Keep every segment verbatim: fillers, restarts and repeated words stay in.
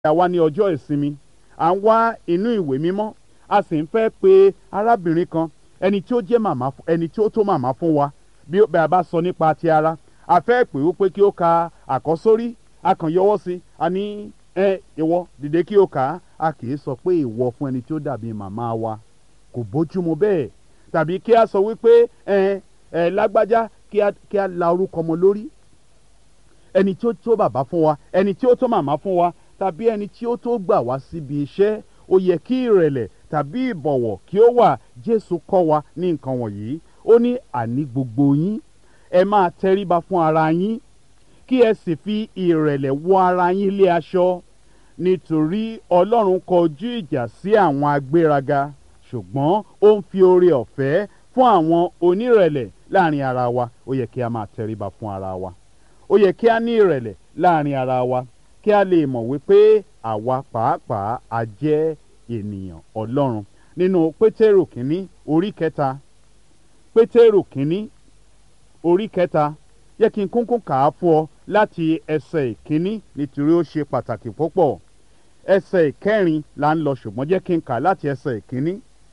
àwa ní ọjọ́ ìsinmi à ń wá inú ìwé mímọ́ a sì ń fẹ́ pe arábìnrin kan ẹni tí ó jẹ́ màmá ẹni tí ó tó màmá fún wa bí a bá sọ nípa ti ara a fẹ́ pè ó pé kí ó ka àkọ́sórí a kàn yọwọ́ sí a ní ẹ ìwọ dìde kí ó kà á a kì í sọ pé ìwọ fún ẹni tí ó dàbí màmá wa kò bójúmu bẹ́ẹ̀ tàbí kí a sọ wípé ẹ ẹ lágbájá kí a kí a la orúkọ ọmọ lórí ẹni tí ó tó bàbá fún wa ẹni tí ó tó màmá fún wa tàbí ẹni tí ó tó gbà wá síbi iṣẹ́ ó yẹ kí ìrẹ̀lẹ̀ tàbí ìbọ̀wọ̀ kí ó wà. Jésù kọ́ wa ní nǹkan wọ̀nyí ó ní àní gbogbo yín ẹ máa tẹríba fún ara yín kí ẹ sì fi ìrẹ̀lẹ̀ wọ ara yín lé aṣọ nítorí Ọlọ́run kọjú ìjà sí àwọn agbéraga ṣùgbọ́n ó ń fi oore ọ̀fẹ́ fún àwọn onírẹ̀lẹ̀ láàrin ara wa. Ó yẹ kí a máa tẹríba fún ara wa ó yẹ kí a ní ìrẹ̀lẹ̀ láàrin ara wa kí a lè mọ̀ wípé àwa pàápàá a jẹ́ ènìyàn Ọlọ́run. Nínú Pétérù kínní orí kẹta Pétérù kínní orí kẹta yẹ kí n kúnkún kà á fún ọ láti ẹsẹ̀ ìkíní nítorí ó ṣe pàtàkì púpọ̀. Ẹsẹ̀ ìkẹrin là ń lọ ṣùgbọ́n jẹ́ kí n kà láti ẹsẹ̀ ìkíní.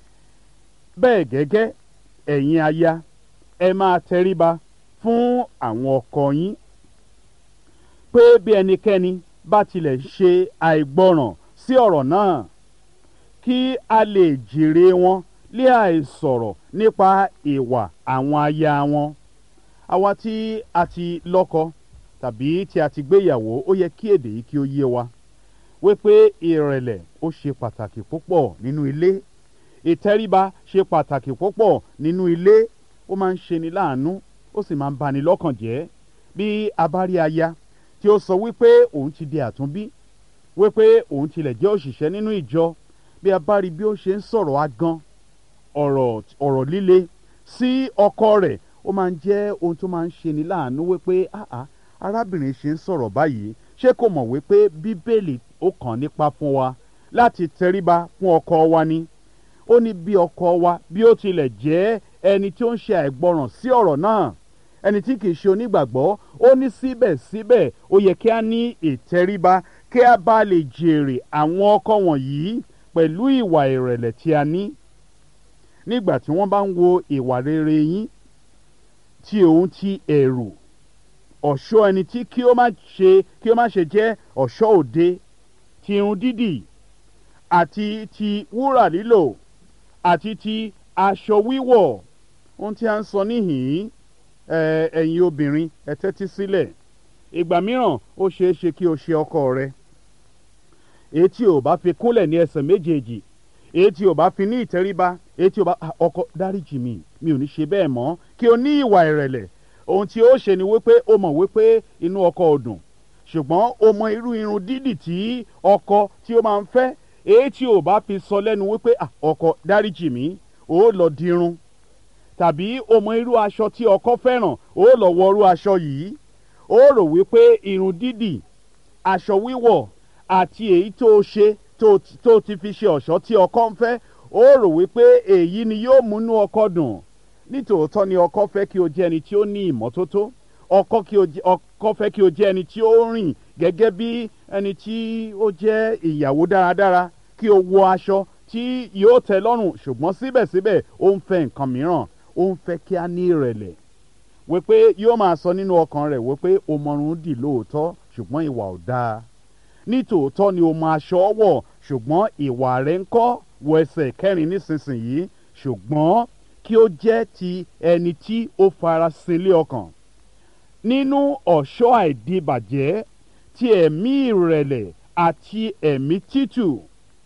Bẹ́ẹ̀ gẹ́gẹ́ ẹ̀yin aya ẹ máa tẹríba fún àwọn ọkọ yín pé bí ẹnikẹ́ni bá tilẹ̀ ṣe àìgbọràn sí ọ̀rọ̀ náà kí a lè jèrè wọn lé àìsọ̀rọ̀ nípa ìwà àwọn aya wọn. Àwa tí a ti lọ́kọ tàbí tí a ti gbéyàwó ó yẹ kí èdè yìí kí ó yé wa wípé ìrẹ̀lẹ̀ ó ṣe pàtàkì púpọ̀ nínú ilé. Ìtẹríba ṣe pàtàkì púpọ̀ nínú ilé. Ó máa ń ṣeni láàánú ó sì máa ń bani lọ́kàn jẹ́ bí a bá rí aya tí ó sọ wípé òun ti di àtúnbí wípé òun tilẹ̀ jẹ́ òṣìṣẹ́ nínú ìjọ. Bí a bá rí bí ó ṣe ń sọ̀rọ̀ agan ọ̀rọ̀ ọ̀rọ̀ líle sí ọkọ rẹ̀ ó máa ń jẹ́ ohun tó máa ń ṣeni láàánú wípé àá arábìnrin ṣe ń sọ̀rọ̀ báyìí ṣé kò mọ̀ wípé bíbélì ó kàn nípa fún wa láti tẹríba fún ọkọ wa ni. Ó ní bí ọkọ wa bí ó tilẹ̀ jẹ́ ẹni tí ó ń ṣe àìgbọràn sí ọ̀rọ̀ náà ẹni tí kìí ṣe onígbàgbọ́ ó ní síbẹ̀síbẹ̀ ó yẹ kí a ní ìtẹríba kí a bá lè jèrè àwọn ọkọ wọ̀nyí pẹ̀lú ìwà ìrẹ̀lẹ̀ tí a ní. Nígbà tí wọ́n bá ń wo ìwà rere yín tí òun ti ẹ̀rù ọ̀ṣọ́ ẹni tí kí ó má ṣe kí ó má ṣe jẹ́ ọ̀ṣọ́ òde ti irun dídì àti ti wúrà lílò àti ti aṣọ wíwọ̀. Ohun tí a ń sọ níhìn-ín ẹ̀yin obìnrin ẹ tẹ́tí sílẹ̀. Ìgbà mìíràn ó ṣeé ṣe kí o ṣe ọkọ rẹ èyí tí ò bá fi kúnlẹ̀ ní ẹsẹ̀ méjèèjì èyí tí ò bá fi ní ìtẹríba èyí tí ò bá ọkọ dáríjì mi mi ò ní ṣe bẹ́ẹ̀ mọ́ kí o ní ìwà ìrẹ̀lẹ̀. Ohun tí ó ṣe ni wípé ó mọ̀ wípé inú ọkọ ò dùn ṣùgbọ́n ó mọ irú irun dídì tí ọkọ tí ó máa ń fẹ́ èyí tí ò bá fi sọ lẹ́nu wípé ọkọ dáríjì mi ó lọ dirun tàbí ó mọ irú aṣọ tí ọkọ fẹ́ràn ó lọ wọ irú aṣọ yìí ó rò wípé irun dídì aṣọ wíwọ̀ àti èyí tó ṣe tó ti fi ṣe ọ̀ṣọ́ tí ọkọ ń fẹ́ ó rò wípé èyí ni yóò múnú ọkọ dùn. Nítòótọ́ ni ọkọ fẹ́ kí o jẹ́ ẹni tí ó ní ìmọ́tótó ọkọ fẹ́ kí o jẹ́ ẹni tí ó rìn gẹ́gẹ́ bí ẹni tí ó jẹ́ ìyàwó dáradára kí o wọ aṣọ tí yóò tẹ́ lọ́rùn ṣùgbọ́n síbẹ̀síbẹ̀ ó ń fẹ́ nǹkan mìíràn ó ń fẹ́ kí a ní ìrẹ̀lẹ̀ wípé yóò máa sọ nínú ọkàn rẹ̀ wípé o mọrun dì lóòótọ́ ṣùgbọ́n ìwà ò dáa. Nítòótọ́ ni o mọ aṣọ wọ̀ ṣùgbọ́n ìwà rẹ̀ ń kọ́ wọ ẹsẹ̀ kẹrin nísinsìnyí ṣùgbọ́n kí ó jẹ́ ti ẹni tí ó farasin lé ọkàn nínú ọ̀ṣọ́ àìdíbàjẹ́ ti ẹ̀mí ìrẹ̀lẹ̀ àti ẹ̀mí títù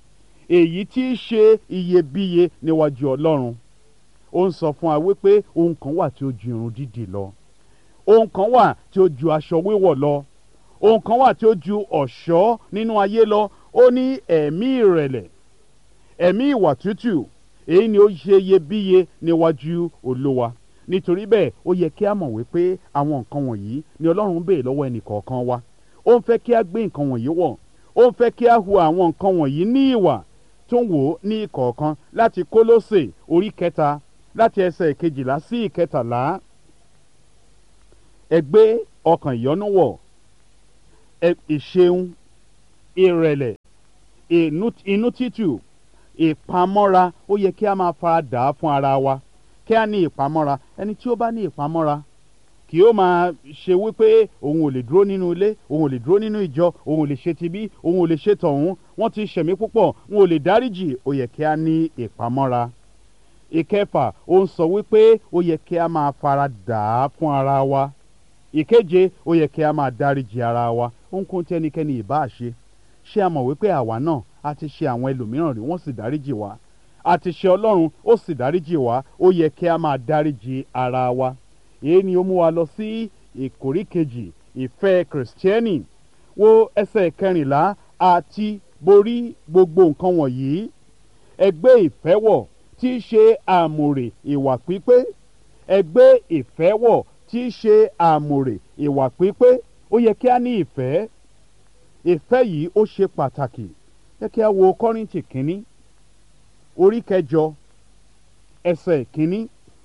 èyí tí í ṣe iyebíye níwájú Ọlọ́run. Ó ń sọ fún wa wípé ohun kan wà tí ó ju irun dídì lọ ohun kan wà tí ó ju aṣọ wíwọ̀ lọ ohun kan wà tí ó ju ọ̀ṣọ́ nínú ayé lọ. Ó ní ẹ̀mí ìrẹ̀lẹ̀ ẹ̀mí ìwà tútù èyí ni ó ṣe iyebíye níwájú Olúwa. Nítorí bẹ́ẹ̀ ó yẹ kí a mọ̀ wípé àwọn nǹkan wọ̀nyí ni Ọlọ́run béè lọ́wọ́ ẹnì kọ̀ọ̀kan wa. Ó ń fẹ́ kí a gbé nǹkan wọ̀nyí wọ̀ ó ń fẹ́ kí a hu àwọn nǹkan wọ̀nyí ní ìwà tó ń wò ó ní ìkọ̀ọ̀kan láti Kólósè orí kẹta láti ẹsẹ̀ ìkejìlá sí ìkẹtàlá. Ẹ gbé ọkàn ìyọ́nú wọ̀ ìṣeun ìrẹ̀lẹ̀, inú títù, ìpamọ́ra. Ó yẹ kí a máa fara dà á fún ara wa, kí a ní ìpamọ́ra. Ẹni tí ó bá ní ìpamọ́ra kì ó máa ṣe wípé òun ò lè dúró nínú ilé, òun ò lè dúró nínú ìjọ, òun ò lè ṣe tibí, òun ò lè ṣe tọ̀hún, wọ́n ti ṣẹ̀mí púpọ̀, wọn ò lè dáríjì. Ó yẹ kí a ní ìpamọ́ra. Ìkẹfà, ó ń sọ wípé ó yẹ kí a máa fara dà á fún ara wa. Ìkeje, ó yẹ kí a máa dáríjì ara wa. Ohunkóhun tí ẹnikẹ́ni ìbá ṣe, ṣé a mọ̀ wípé àwa náà a ti ṣe àwọn ẹlòmíràn rí, wọ́n sì dáríjì wá. A ti ṣe Ọlọ́run, ó sì dáríjì wá. Ó yẹ kí a máa dáríjì ara wa. Èyí ni ó mú wa lọ sí ìkórí kejì, ìfẹ́ Kìrìsìtẹ́nì. Wo ẹsẹ̀ kẹrìnlá, àti borí gbogbo nǹkan wọ̀nyí, ẹgbẹ́ ìfẹ́ wọ̀ tí í ṣe àmùrè ìwà pípé. Ẹgbẹ́ ìfẹ́ wọ̀ tí í ṣe àmùrè ìwà pípé. Ó yẹ kí a ní ìfẹ́. Ìfẹ́ yìí ó ṣe pàtàkì. Yẹ kí a wo Kọ́ríńtì kínní orí kẹjọ ẹsẹ̀ kínní.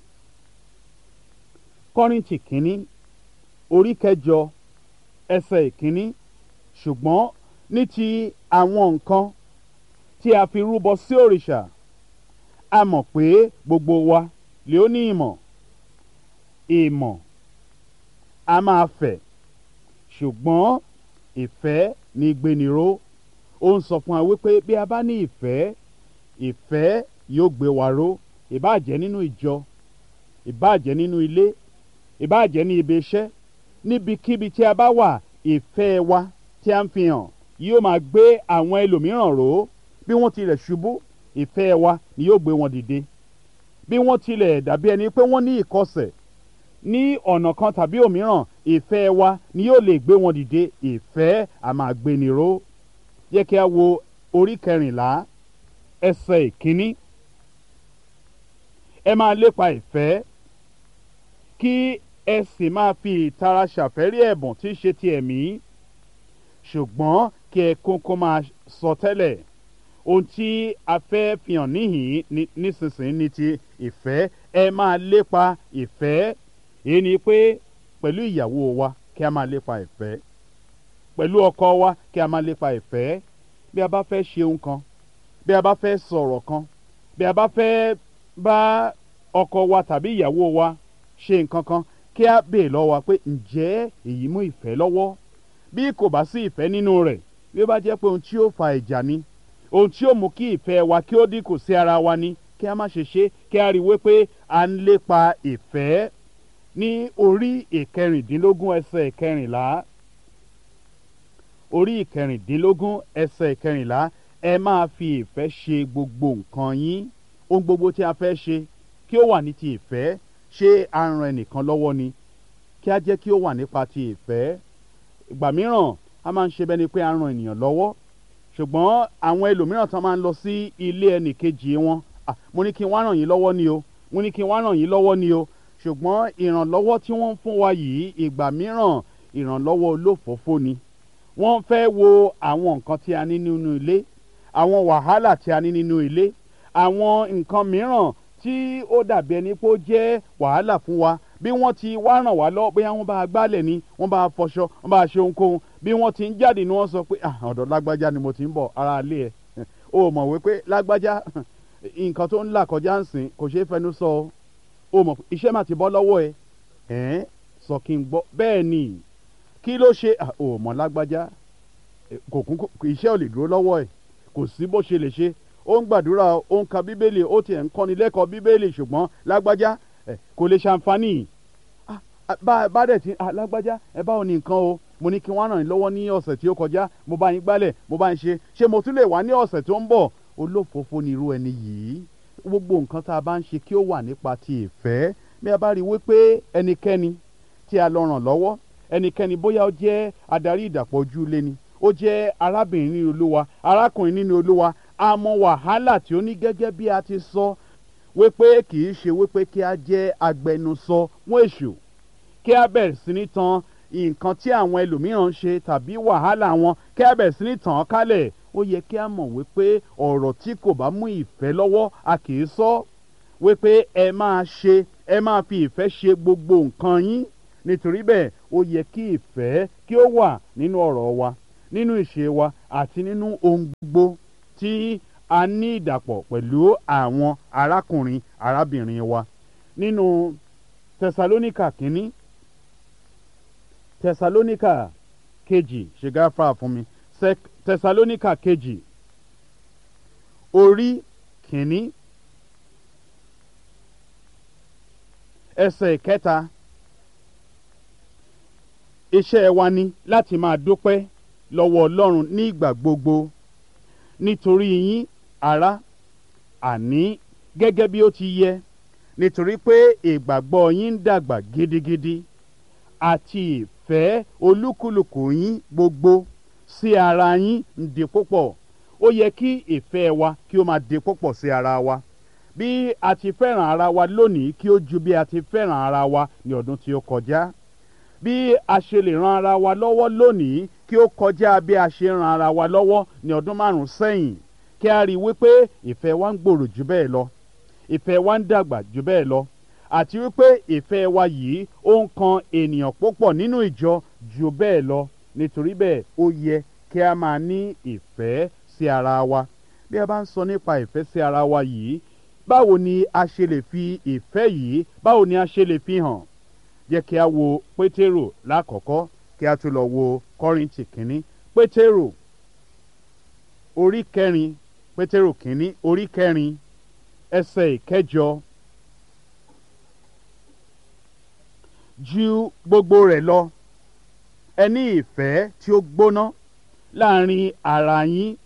Kọ́ríńtì kínní orí kẹjọ ẹsẹ̀ kínní. Ṣùgbọ́n ní ti àwọn nǹkan tí a fi rúbọ sí òrìṣà, a mọ̀ pé gbogbo wa lè ó ní ìmọ̀. Ìmọ̀ a máa fẹ̀, ṣùgbọ́n ìfẹ́ ni gbéniró. Ó ń sọ fún wa wípé bí a bá ní ìfẹ́, ìfẹ́ yóò gbé wa ró. Ìbá jẹ́ nínú ìjọ, ìbá jẹ́ nínú ilé, ìbá jẹ́ ní ibi iṣẹ́, níbikíbi tí a bá wà, ìfẹ́ wa tí a ń fi hàn yóò máa gbé àwọn ẹlòmíràn ró. Bí wọ́n tilẹ̀ ṣubú, ìfẹ́ wa ni yóò gbé wọn dìde. Bí wọ́n tilẹ̀ dàbí ẹni pé wọ́n ní ìkọsẹ̀ ní ọ̀nà kan tàbí òmíràn, ìfẹ́ wa ni yóò lè gbé wọn dìde. Ìfẹ́ a máa gbéni ró. Yẹ kí a wo orí kẹrìnlá ẹsẹ̀ ìkíní. Ẹ máa lépa ìfẹ́, kí ẹ sì máa fi ìtara ṣàfẹ́rí ẹ̀bùn tí í ṣe ti ẹ̀mí, ṣùgbọ́n kí ẹ kúnkún máa sọ tẹ́lẹ̀. Ohun tí a fẹ́ fi hàn níhìn nísinsìnyí ni ti ìfẹ́. Ẹ máa lépa ìfẹ́. Èyí ni pé pẹ̀lú ìyàwó wa kí a máa lépa ìfẹ́, pẹ̀lú ọkọ wa kí a máa lépa ìfẹ́. Bí a bá fẹ́ ṣe ohun kan, bí a bá fẹ́ sọ̀rọ̀ kan, bí a bá fẹ́ bá ọkọ wa tàbí ìyàwó wa ṣe nǹkan kan, kí a béè lọ́wọ́ wa pé ǹjẹ́ èyí mú ìfẹ́ lọ́wọ́? Bí kò bá sí ìfẹ́ nínú rẹ̀, bí ó bá jẹ́ pé ohun tí ó fa ìjà ni, ohun tí ó mú kí ìfẹ́ wa kí ó dínkù sí ara wa ni, kí a má ṣe ṣe. Kí a rí wípé à ń lépa ìfẹ́. Ní orí ìkẹrìndínlógún ẹsẹ̀ ìkẹrìnlá, orí ìkẹrìndínlógún ẹsẹ̀ ìkẹrìnlá, ẹ máa fi ìfẹ́ ṣe gbogbo nǹkan yín. Ohun gbogbo tí a fẹ́ ṣe kí ó wà ní ti ìfẹ́. Ṣé a ń ran ẹnìkan lọ́wọ́ ni? Kí a jẹ́ kí ó wà nípa ti ìfẹ́. Ìgbà mìíràn a máa ń ṣe bẹ́ẹ̀ ni pé a ń ran ènìyàn lọ́wọ́, ṣùgbọ́n àwọn ẹlòmíràn tán máa ń lọ sí ilé ẹnì kejì wọn. Ah, mo ní kí n wá ràn yín lọ́wọ́ ni o, mo ní kí n wá ràn yín lọ́wọ́ ni o. Ṣùgbọ́n ìrànlọ́wọ́ tí wọ́n ń fún wa yìí, ìgbà mìíràn ìrànlọ́wọ́ olófòófó ni. Wọ́n fẹ́ wo àwọn nǹkan tí a ní nínú ilé, àwọn wàhálà tí a ní nínú ilé, àwọn nǹkan mìíràn tí ó dàbí ẹni pé ó jẹ́ wàhálà fún wa. Bí wọ́n ti wá ràn wá lọ́wọ́, bóyá wọ́n bá gbálẹ̀ ni, wọ́n bá fọṣọ, wọ́n bá ṣe ohunkóhun, bí wọ́n ti ń jáde ni wọ́n sọ pé ọ̀dọ̀ lágbájá ni mo ti ń bọ̀, ara ilé ẹ̀. O mọ̀ wípé lágbájá nǹkan tó ń là kọjá ń sìn kò ṣeé fẹnu sọ o. O mọ̀ iṣẹ́ mà ti bọ́ lọ́wọ́ ẹ. Ẹ̀ẹ́n sọ kí n gbọ́. Bẹ́ẹ̀ ni, kí ló ṣe? O mọ̀ lágbájá kò kún iṣẹ́ ò lè dúró lọ́wọ́ ẹ̀. Kò sí bó ṣe lè ṣe. Ó ń gbàdúrà, ó ń ka bíbélì, ó tiẹ̀ ń kọ́ni lẹ́kọ̀ọ́ bíbélì, ṣùgbọ́n lágbájá kò lè ṣàǹfààní. Bá dẹ̀ tí lágbájá ẹ báwo ni nǹkan o, mo ní kí wọ́n ràn yín lọ́wọ́ ní ọ̀sẹ̀ tí ó kọjá, mo bá yín gbálẹ̀, mo bá yín ṣe, ṣé mo tún lè wá ní ọ̀sẹ̀ tó ń bọ̀? Olófòófó ni irú ẹni yìí. Gbogbo nǹkan tá a bá ń ṣe kí ó wà nípa ti ìfẹ́. Bí a bá rí wípé ẹnikẹ́ni tí a lọ ràn lọ́wọ́, ẹnikẹ́ni bóyá ó jẹ́ adarí ìdàpọ̀ ojú ilé ni, ó jẹ́ arábìnrin nínú Olúwa, arákùnrin nínú Olúwa, a mọ wàhálà tí ó ní gẹ́gẹ́ bí a ti sọ wípé kì í ṣe wípé kí a jẹ́ agbẹnusọ fún èṣù, kí a bẹ̀rẹ̀ sí ní tan nǹkan tí àwọn ẹlòmíràn ń ṣe tàbí wàhálà wọn, kí a bẹ̀rẹ̀ sí ní tàn án kálẹ̀. Ó yẹ kí a mọ̀ wípé ọ̀rọ̀ tí kò bá mú ìfẹ́ lọ́wọ́ a kì í sọ. Wípé ẹ máa ṣe, ẹ máa fi ìfẹ́ ṣe gbogbo nǹkan yín. Nítorí bẹ́ẹ̀ ó yẹ kí ìfẹ́ kí ó wà nínú ọ̀rọ̀ wa, nínú ìṣe wa àti nínú ohun gbogbo tí a ní ìdàpọ̀ pẹ̀lú àwọn arákùnrin arábìnrin wa. Nínú tẹsalóníkà kínní tẹsalóníkà kejì ṣe gáfárà fún mi tẹsalóníkà kejì orí kínní ẹsẹ̀ kẹta. Iṣẹ́ wa ni láti máa dúpẹ́ lọ́wọ́ Ọlọ́run ní ìgbà gbogbo nítorí yín ará, àní gẹ́gẹ́ bí ó ti yẹ, nítorí pé ìgbàgbọ́ yín ń dàgbà gidigidi àti ìfẹ́ olúkúlùkù yín gbogbo sí ara yín ń di púpọ̀. Ó yẹ kí ìfẹ́ wa kí ó máa di púpọ̀ sí ara wa. Bí a ti fẹ́ràn ara wa lónìí kí ó ju bí a ti fẹ́ràn ara wa ní ọdún tí ó kọjá. Bí a ṣe lè ran ara wa lọ́wọ́ lónìí kí ó kọjá bí a ṣe ran ara wa lọ́wọ́ ní ọdún márùn-ún sẹ́yìn. Kí a rí i wípé ìfẹ́ wa ń gbòòrò jù bẹ́ẹ̀ lọ, ìfẹ́ wa ń dàgbà jù bẹ́ẹ̀ lọ, àti wípé ìfẹ́ wa yìí ó ń kan ènìyàn púpọ̀ nínú ìjọ jù bẹ́ẹ̀ lọ. Nítorí bẹ́ẹ̀ ó yẹ kí a máa ní ìfẹ́ sí ara wa. Bí a bá ń sọ nípa ìfẹ́ sí ara wa yìí, báwo ni a ṣe lè fi ìfẹ́ yìí báwo ni a ṣe lè fi hàn? Jẹ́ kí a wo Pétérù lákọ̀ọ́kọ́ kí a tún lọ wo Kọ́ríńtì kínní. Pétérù orí kẹrin Pétérù kínní orí kẹrin ẹsẹ̀ ìkẹjọ. Ju gbogbo rẹ̀ lọ, ẹ ní ìfẹ́ tí ó gbóná láàrin ara yín,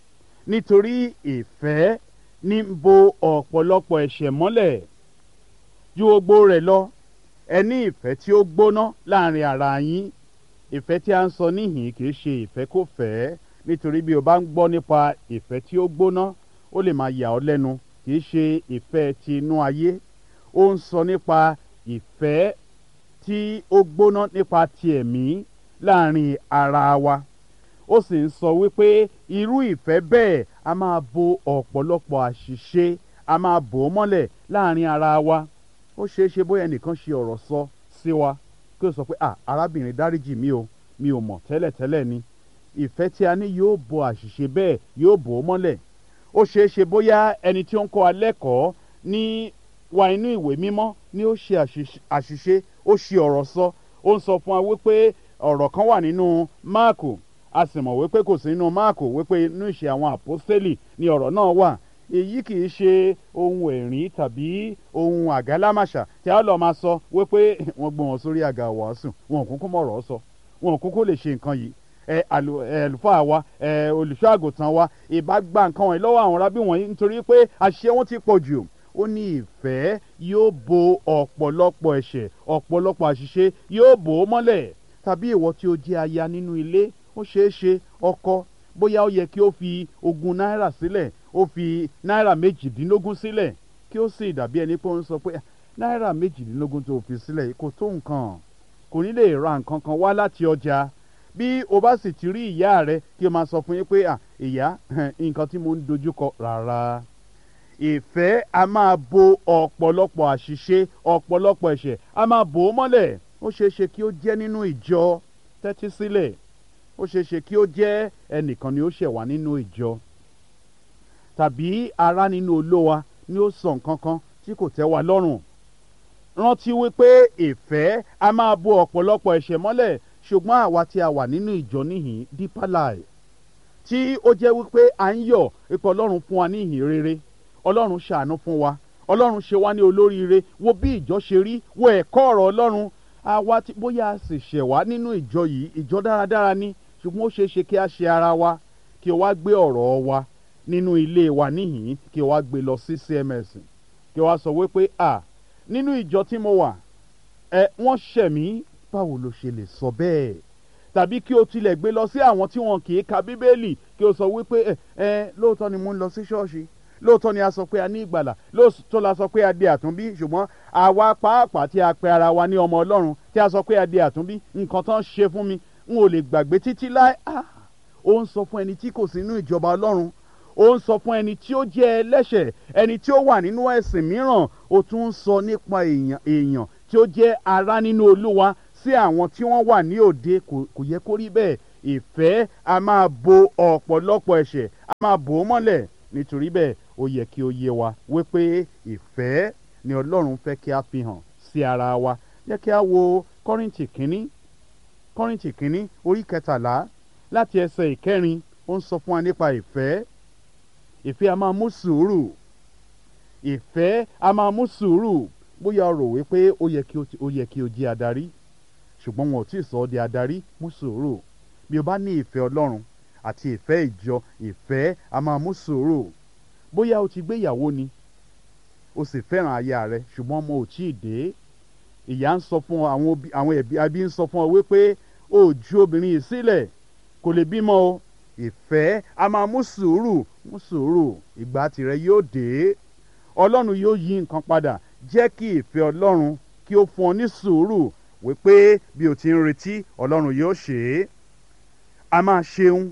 nítorí ìfẹ́ ní ń bo ọ̀pọ̀lọpọ̀ ẹ̀ṣẹ̀ mọ́lẹ̀. Ju gbogbo rẹ̀ lọ, ẹ ní ìfẹ́ tí ó gbóná láàrin ara yín. Ìfẹ́ tí a ń sọ níhìn kì í ṣe ìfẹ́ kò fẹ́, nítorí bí o bá ń gbọ́ nípa ìfẹ́ tí ó gbóná ó lè máa yà ọ́ lẹ́nu. Kì í ṣe ìfẹ́ ti inú ayé. Ó ń sọ nípa ìfẹ́ tí ó gbóná nípa ti ẹ̀mí láàrin ara wa. Ó sì ń sọ wípé irú ìfẹ́ bẹ́ẹ̀ a máa bo ọ̀pọ̀lọpọ̀ àṣìṣe, a máa bò ó mọ́lẹ̀ láàrin ara wa. Ó ṣeé ṣe bóyá ẹnìkan ṣe ọ̀rọ̀ sọ sí wa kí ó sọ pé ah arábìnrin dáríjì mí o, mi ò mọ̀ tẹ́lẹ̀tẹ́lẹ̀ ni. Ìfẹ́ tí a ní yóò bo àṣìṣe bẹ́ẹ̀, yóò bò ó mọ́lẹ̀. Ó ṣeé ṣe bóyá ẹni tí ó ń kọ́ wa lẹ́kọ̀ọ́ ní wa inú ìwé mímọ́ ni ó ṣe àṣìṣe, ó ṣe ọ̀rọ̀ sọ. Ó ń sọ fún wa wípé ọ̀rọ̀ kan wà nínú Máàkù, a sì mọ̀ wípé kò sí nínú Máàkù, wípé inú ìṣe àwọn àpọ́sítélì ni ọ̀rọ̀ náà wà. Èyí kì í ṣe ohun ẹ̀rín tàbí ohun àgálámàṣà tí a lọ máa sọ wípé wọ́n gbé wọn sórí àga wàásù, wọn ò kúkú mọ̀rọ̀ sọ, wọn ò kúkú lè ṣe nǹkan yìí. ẹ àlùfáà wa ẹ olùṣọ́ àgùntàn wa ìbá gba nǹkan wọ̀nyí lọ́wọ́ àwọn rábí wọ̀nyí nítorí pé àṣìṣe wọn ti pọ̀ jù. Ó ní ìfẹ́ yóò bo ọ̀pọ̀lọpọ̀ ẹ̀ṣẹ̀, ọ̀pọ̀lọpọ̀ àṣìṣe yóò bò ó mọ́lẹ̀. Tàbí ìwọ tí ó jẹ́ aya nínú ilé, ó ṣeé ṣe ọkọ bóyá ó yẹ kí ó fi ogún náírà sílẹ̀, ó fi náírà méjìdínlógún sílẹ̀, kí ó sì dàbí ẹni pé ó ń sọ pé náírà méjìdínlógún tó fi sílẹ̀ kò tó nǹkan, kò ní lè ra nǹkan kan wá láti ọjà. Bí o bá sì ti rí ìyá rẹ kí o máa sọ fún yín pé à ìyá nǹkan tí mo ń dojúkọ rárá. Ìfẹ́ a máa bo ọ̀pọ̀lọpọ̀ àṣìṣe, ọ̀pọ̀lọpọ̀ ẹ̀ṣẹ̀ a máa bò ó mọ́lẹ̀. Ó ṣeé ṣe kí ó jẹ́ nínú ìjọ, tẹ́tí sílẹ̀. Ó ṣeé ṣe kí ó jẹ́ ẹnìkan ni ó ṣẹ̀ wá nínú ìjọ, tàbí ará nínú Olúwa ni ó sọ nǹkan kan tí kò tẹ́ wa lọ́rùn. Rántí wípé ìfẹ́ a máa bo ọ̀pọ̀lọpọ̀ ẹ̀ṣẹ̀ mọ́lẹ̀. Ṣùgbọ́n àwa tí a wà nínú ìjọ níhìn Deeper Life, tí ó jẹ́ wípé à ń yọ̀ ipò Ọlọ́run fún wa ní ìhìn rere, Ọlọ́run ṣàánú fún wa, Ọlọ́run ṣe wá ní olóríire, wo bí ìjọ ṣe rí, wo ẹ̀kọ́ ọ̀rọ̀ Ọlọ́run. Àwa tí bóyá a sì ṣẹ̀ wá nínú ìjọ yìí, ìjọ dáradára ni, ṣùgbọ́n ó ṣeé ṣe kí a ṣe ara wa, kí o wá gbé ọ̀rọ̀ wa nínú ilé wa níhìn, kí o wá gbé lọ sí C M S, kí o wá sọ wípé à nínú ìjọ tí mo wà ẹ wọ́n ṣẹ̀ mí. Báwo ló ṣe lè sọ bẹ́ẹ̀? Tàbí kí o tilẹ̀ gbé lọ sí àwọn tí wọn kì í ka Bíbélì, kí o sọ wípé ẹ ẹ lóòótọ́ ni mo ń lọ sí ṣọ́ọ̀ṣì, lóòótọ́ ni a sọ pé a ní ìgbàlà, lóòótọ́ la sọ pé a di àtúnbí, ṣùgbọ́n àwa pàápàá tí a pe ara wa ní ọmọ Ọlọ́run, tí a sọ pé a di àtúnbí, nǹkan tán ṣe fún mi n ò lè gbàgbé títí láé. Ó ń sọ fún ẹni tí kò sí nínú ìjọba Ọlọ́run, ó ń sọ fún ẹni tí ó jẹ́ ẹlẹ́ṣẹ̀, ẹni tí ó wà nínú ẹ̀sìn mìíràn. Ó tún ń sọ nípa èèyàn èèyàn tí ó jẹ́ ará nínú Olúwa sí àwọn tí wọ́n wà ní òde. Kò yẹ kó rí bẹ́ẹ̀. ìfẹ́ a máa bo ọ̀pọ̀lọpọ̀ ẹ̀ṣẹ̀ a máa bò ó mọ́lẹ̀. Nítorí bẹ́ẹ̀ ó yẹ kí ó yé wa wípé ìfẹ́ ni Ọlọ́run fẹ́ kí a fi hàn sí ara wa. Jẹ́ kí a wo Kọ́ríńtì kínní Kọ́ríńtì kínní orí kẹtàlá láti ẹsẹ̀ ìkẹrin. Ó ń sọ fún wa nípa ìfẹ́. Ìfẹ́ a máa mú sùúrù. Ìfẹ́ a máa mú sùúrù. Bóyá o rò wípé ó yẹ kí o ti- ó yẹ kí o jẹ́ adarí, ṣùgbọ́n wọn ò tí ì sọ ọ́ di adarí. Mú sùúrù. Bí o bá ní ìfẹ́ Ọlọ́run àti ìfẹ́ ìjọ, ìfẹ́ a máa mú sùúrù. Bóyá o ti gbéyàwó ni, o sì fẹ́ràn aya rẹ, ṣùgbọ́n ọmọ ò tí ì dé. Ìyá ń sọ fún ọ, àwọn òbí- àwọn ẹbí abí ń sọ fún ọ wípé o ò ju obìnrin yìí sílẹ̀, kò lè bímọ o. Ìfẹ́ a máa mú sùúrù. Mú sùúrù. Ìgbà tirẹ̀ yóò dé. Ọlọ́run yóò yí nǹkan padà. Jẹ́ kí ìfẹ́ Ọlọ́run kí ó fún ọ ní sùúrù wípé bí o ti ń retí Ọlọ́run yóò ṣe é. A máa ṣeun.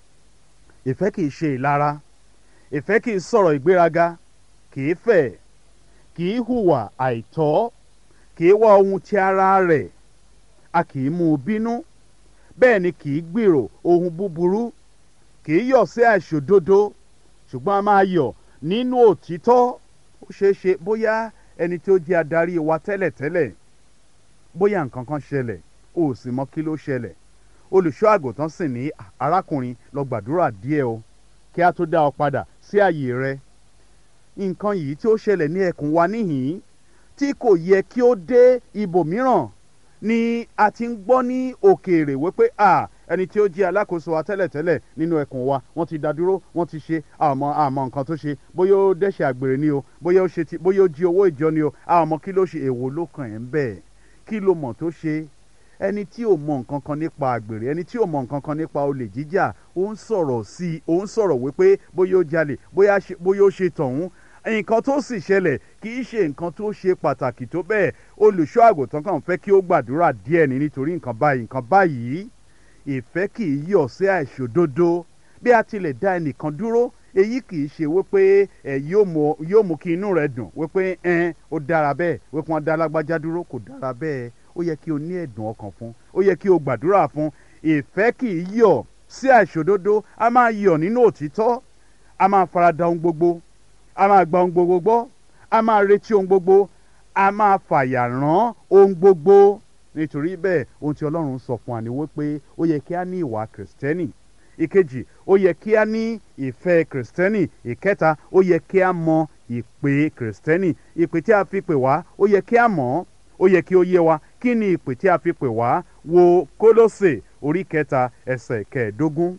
Ìfẹ́ kìí ṣe ìlara. Ìfẹ́ kìí sọ̀rọ̀ ìgbéraga. Kìí fẹ̀. Kìí hùwà àìtọ́. Kìí wá ohun ti ara rẹ̀. A kìí mú u bínú. Bẹ́ẹ̀ ni kìí gbèrò ohun búburú. Kìí yọ̀ sí àìṣòdodo. Ṣùgbọ́n a máa yọ̀ nínú òtítọ́. Ó ṣeé ṣe bóyá ẹni tí ó jẹ́ adarí wa tẹ́lẹ̀tẹ́lẹ̀, bóyá nǹkan kan ṣẹlẹ̀, o ò sì mọ kí ló ṣẹlẹ̀. Olùṣọ́ àgùntàn sì ní, arákùnrin lọ gbàdúrà díẹ̀ o kí a tó dá ọ padà sí àyè rẹ. Nǹkan yìí tí ó ṣẹlẹ̀ ní ẹkùn wa níhìn-ín tí kò yẹ kí ó dé ibòmíràn ni a ti ń gbọ́ ní òkèèrè wípé à ẹni tí ó jẹ́ alákòóso wa tẹ́lẹ̀tẹ́lẹ̀ nínú ẹkùn wa wọ́n ti dá dúró, wọ́n ti ṣe àmọ́ àmọ́ nǹkan tó ṣe, bóyá ó dẹ́ṣẹ̀ àgbèrè ni o, bóyá ó ṣe ti bóyá ó jí owó ìjọ ni o, àmọ́ kí ló ṣe, èwo ló kàn ẹ́ ń bẹ̀, kí ló mọ̀ tó ṣe. Ẹni tí ò mọ nǹkan kan nípa àgbèrè, ẹni tí ò mọ nǹkan kan nípa olè jíjà, ó ń sọ̀rọ̀ sí i, ó ń sọ̀rọ̀ wípé bóyá ó jalè, bóyá ṣe- bóyá ó ṣe tọ̀hún. Nǹkan tó sì ṣẹlẹ̀ kì í ṣe nǹkan tó ṣe pàtàkì tó bẹ́ẹ̀. Olùṣọ́ àgùntàn kàn fẹ́ kí ó gbàdúrà díẹ̀ ní nítorí nǹkan báyìí nǹkan báyìí. Ìfẹ́ kì í yọ̀ sí àìṣòdodo. Bí a tilẹ̀ dá ẹnìkan dúró, èyí kì í ṣe wípé ẹ yóò mú yóò mú kí inú rẹ dùn wípé ẹn ó dára bẹ́ẹ̀ wípé wọ́n dá lágbájá dúró, kò dára bẹ́ẹ̀. Ó yẹ kí o ní ẹ̀dùn ọkàn fún, ó yẹ kí o gbàdúrà fún. Ìfẹ́ kì í yọ̀ sí àìṣòdodo. A máa yọ̀ nínú òtítọ́. A máa farada ohun gbogbo. A máa gba ohun gbogbo gbọ́. A máa retí ohun gbogbo. A máa fàyà rán ohun gbogbo. Nítorí bẹ́ẹ̀ ohun tí Ọlọ́run sọ fún wa ni wípé ó yẹ kí a ní ìwà Kìrìsìtẹ́nì. Ìkejì, ó yẹ kí a ní ìfẹ́ Kìrìsìtẹ́nì. Ìkẹta, ó yẹ kí a mọ ìpè Kìrìsìtẹ́nì. Ìpè tí a fi pè wá, ó yẹ kí a mọ̀ ọ́. Ó yẹ kí ó yé wa kí ni ìpè tí a fi pè wá. Wo Kólósè orí kẹta ẹsẹ̀ kẹẹ̀ẹ́dógún.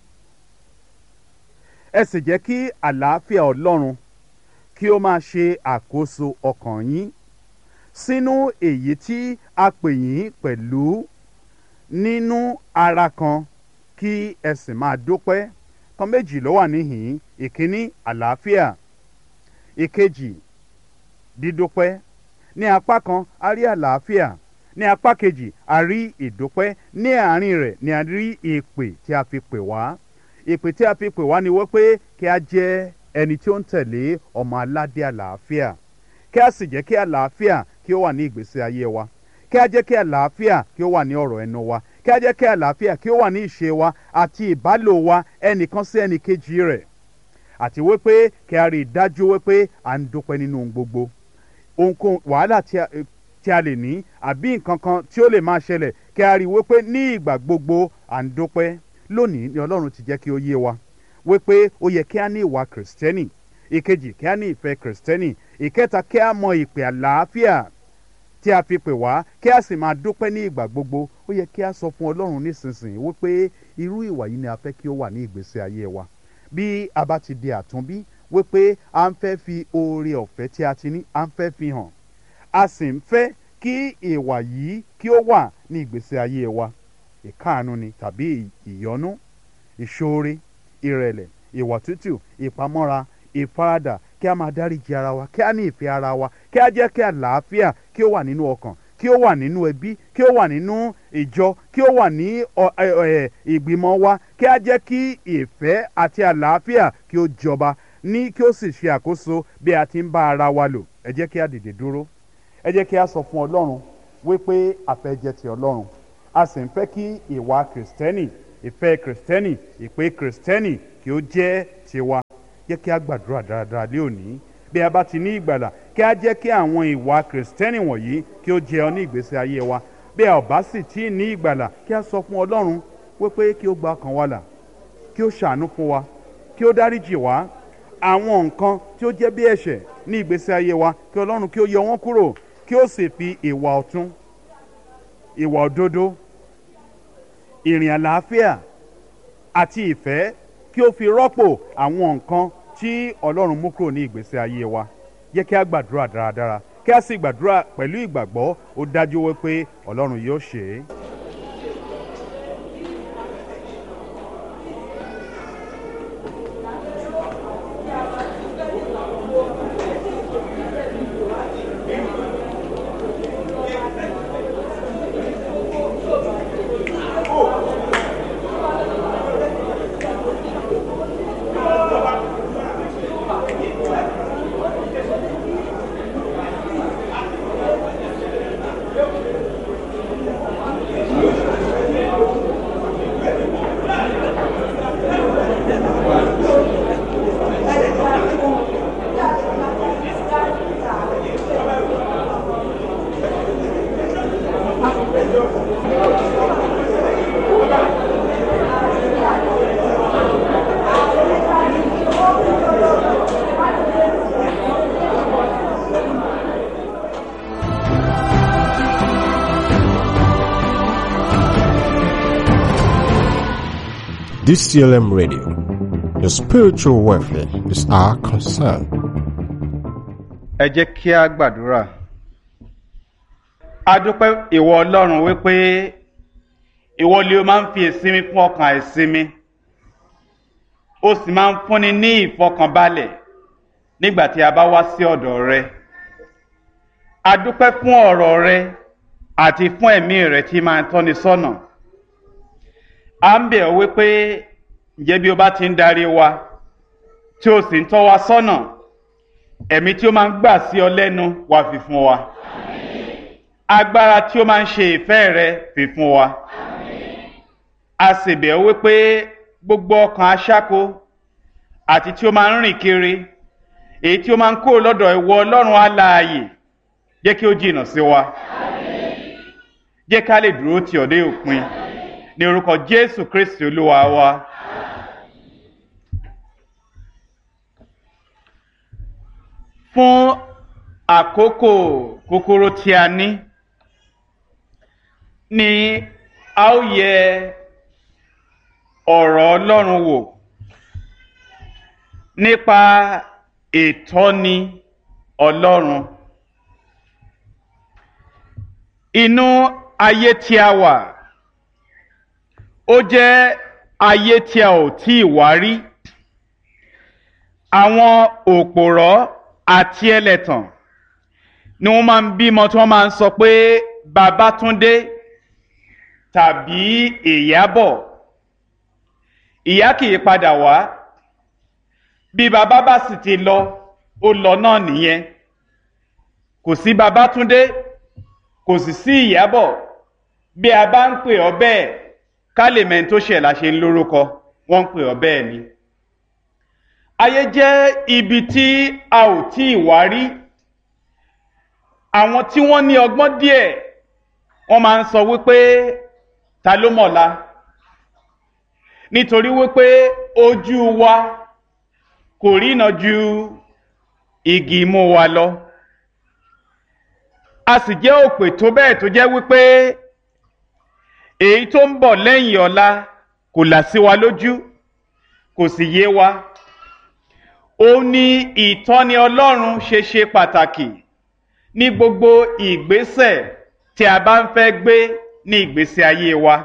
Ẹ sì jẹ́ kí àlàáfíà Ọlọ́run kí ó máa ṣe àkóso ọkàn yín sínú èyí tí a pè yín pẹ̀lú nínú ara kan, kí ẹ sì máa dúpẹ́. Kan méjì ló wà níhìn-ín. Ìkíní, àlàáfíà. Ìkejì, dídúpẹ́. Ní apá kan a rí àlàáfíà, ní apá kejì a rí ìdúpẹ́. Ní àárín rẹ̀ ni a rí ìpè tí a fi pè wá. Ìpè tí a fi pè wá ni wípé kí a jẹ́ ẹni tí ó ń tẹ̀lé ọmọ aládé àlàáfíà. Kí a sì jẹ́ kí àlàáfíà kí ó wà ní ìgbésí ayé wa. Kí a jẹ́ kí àlàáfíà kí ó wà ní ọ̀rọ̀ ẹnu wa. Kí a jẹ́ kí àlàáfíà kí ó wà ní ìṣe wa àti ìbálò wa ẹnìkan sí ẹnìkejì rẹ̀. Àti wípé kí a rí i dájú wípé à ń dúpẹ́ nínú ohun gbogbo. Ohunkóhun wàhálà tí a, tí a lè ní àbí nǹkan kan tí ó lè máa ṣẹlẹ̀, kí a rí i wípé ní ìgbà gbogbo à ń dúpẹ́. Lónìí ni Ọlọ́run ti jẹ́ kí ó yé wa wípé ó yẹ kí a ní ìwà Kìrìsìtẹ́nì. Ìkejì, kí a ní ìfẹ́ Kìrìsìtẹ́nì. Ìkẹta, kí a mọ ìpè àlàáfíà tí a fi pè wá, kí a sì máa dúpẹ́ ní ìgbà gbogbo. Ó yẹ kí a sọ fún Ọlọ́run nísinsìnyí wípé irú ìwà yìí ni a fẹ́ kí ó wà ní ìgbésí ayé wa. Bí a bá ti di àtúnbí, wípé a ń fẹ́ fi oore ọ̀fẹ́ tí a ti ní, a ń fẹ́ fi hàn. A sì ń fẹ́ kí ìwà yìí kí ó wà ní ìgbésí ayé wa. Ìkáàánú ni tàbí ìyọ́nú, ìṣoore, ìrẹ̀lẹ̀, ìwà tútù, ìpamọ́ra, ìfaradà, kí a máa dáríji ara wa, kí a ní ìfẹ́ ara wa, kí a jẹ́ kí àlàáfíà kí ó wà nínú ọkàn, kí ó wà nínú ẹbí, kí ó wà nínú ìjọ, kí ó wà ní ìgbìmọ̀ wa, kí a jẹ́ kí ìfẹ́ àti àlàáfíà kí ó jọba ní kí ó sì ṣe àkóso bí a ti ń bá ara wa lò. Ẹ jẹ́ kí a dìde dúró. Ẹ jẹ́ kí a sọ fún Ọlọ́run wípé a fẹ́ jẹ́ ti Ọlọ́run. A sì ń fẹ́ kí ìwà Kìrìsìtẹ́nì ìfẹ́ kìrìsìtẹ́nì ìpè kìrìsìtẹ́nì kí ó jẹ́ tiwa. Jẹ́ kí a gbàdúrà dáradára lé òní. Bí a bá ti ní ìgbàlà, kí a jẹ́ kí àwọn ìwà kìrìsìtẹ́nì wọ̀nyí kí ó jẹ́ ọ ní ìgbésí ayé wa. Bí a ò bá sì tí ì ní ìgbàlà, kí a sọ fún Ọlọ́run wípé kí ó gba ọkàn wa là, kí ó ṣàánú fún wa, kí ó dáríjì wá àwọn nǹkan tí ó jẹ́ bí ẹ̀ṣẹ̀ ní ìgbésí ayé wa, kí Ọlọ́run kí ó yọ wọ́n kúrò, kí ó sì fi ìwà ọ̀tún, ìwà òdodo, ìrìn àlàáfíà àti ìfẹ́ kí ó fi rọ́pò àwọn nǹkan tí Ọlọ́run mú kúrò ní ìgbésí ayé wa. Jẹ́ kí a gbàdúrà dáradára, kí a sì gbàdúrà pẹ̀lú ìgbàgbọ́. Ó dájú wípé Ọlọ́run yóò ṣe é. D C L M Radio, your spiritual welfare is our concern. Ẹ jẹ́ kí a gbàdúrà. A dúpẹ́ ìwọ Ọlọ́run wípé ìwọ lé o máa ń fi ìsinmi fún ọkàn àìsinmi. Ó sì máa ń fúnni ní ìfọkànbalẹ̀ nígbà tí a bá wá sí ọ̀dọ̀ rẹ. A dúpẹ́ fún ọ̀rọ̀ rẹ àti fún ẹ̀mí rẹ tí máa ń tọ́ni sọ́nà. A ń bẹ̀ ọ́ wípé ǹjẹ́ bí o bá ti ń darí wa tí o sì ń tọ́ wa sọ́nà, ẹ̀mí tí ó máa ń gbà sí ọ lẹ́nu wá fi fún wa. Agbára tí ó máa ń ṣe ìfẹ́ rẹ fi fún wa. A sì bẹ̀ ọ́ wípé gbogbo ọkàn aṣáko àti tí ó máa ń rìn kiri, èyí tí ó máa ń kó lọ́dọ̀ ìwọ Ọlọ́run alààyè, jẹ́ kí ó jìnnà sí wa. Jẹ́ ká lè dúró tì ọ́ dé òpin. Ní orúkọ Jésù Kristi Olúwa wa. Fún àkókò kúkúrú tí a ní, ni a ó yẹ ọ̀rọ̀ Ọlọ́run wò nípa ìtọ́ni Ọlọ́run. Inú ayé tí a wà, ó jẹ́ ayé tí a ò tí ì wá rí. Àwọn òpòrọ́ àti ẹlẹ́tàn ni wọ́n máa ń bímọ tí wọ́n máa ń sọ pé Babátúndé tàbí Ìyábọ̀. Ìyá kì í padà wá. Bí bàbá bá sì ti lọ, ó lọ náà nìyẹn. Kò sí Babátúndé, kò sì sí Ìyábọ̀. Bí a bá ń pè ọ́ bẹ́ẹ̀, ká lè mẹ́ni tó ṣẹ̀ la ṣe ń lórúkọ, wọ́n ń pè ọ́ bẹ́ẹ̀ ni. Ayé jẹ́ ibi tí a ò tí ì wá rí. Àwọn tí wọ́n ní ọgbọ́n díẹ̀, wọ́n máa ń sọ wípé ta ló mọ̀la? Nítorí wípé ojú wa kò rína ju igi imú wa lọ. A sì jẹ́ òpè tó bẹ́ẹ̀ tó jẹ́ wípé èyí tó ń bọ̀ lẹ́yìn ọ̀la kò là sí wa lójú, kò sì yé wa. Ó ní ìtọ́ni Ọlọ́run ṣe ṣe pàtàkì ní gbogbo ìgbésẹ̀ tí a bá ń fẹ́ gbé ní ìgbésí ayé wa.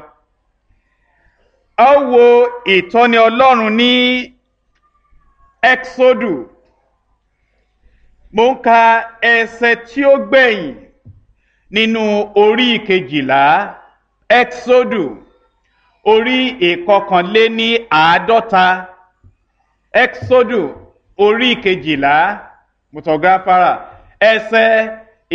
A ó wo ìtọ́ni Ọlọ́run ní Ẹ́ksódù. Mo ń ka ẹsẹ̀ tí ó gbẹ̀yìn nínú orí ìkejìlá. Ẹ́ksódù orí ìkọkànléní àádọ́ta. Ẹ́ksódù orí ìkejìlá, mùtọ̀gáfárà, ẹsẹ̀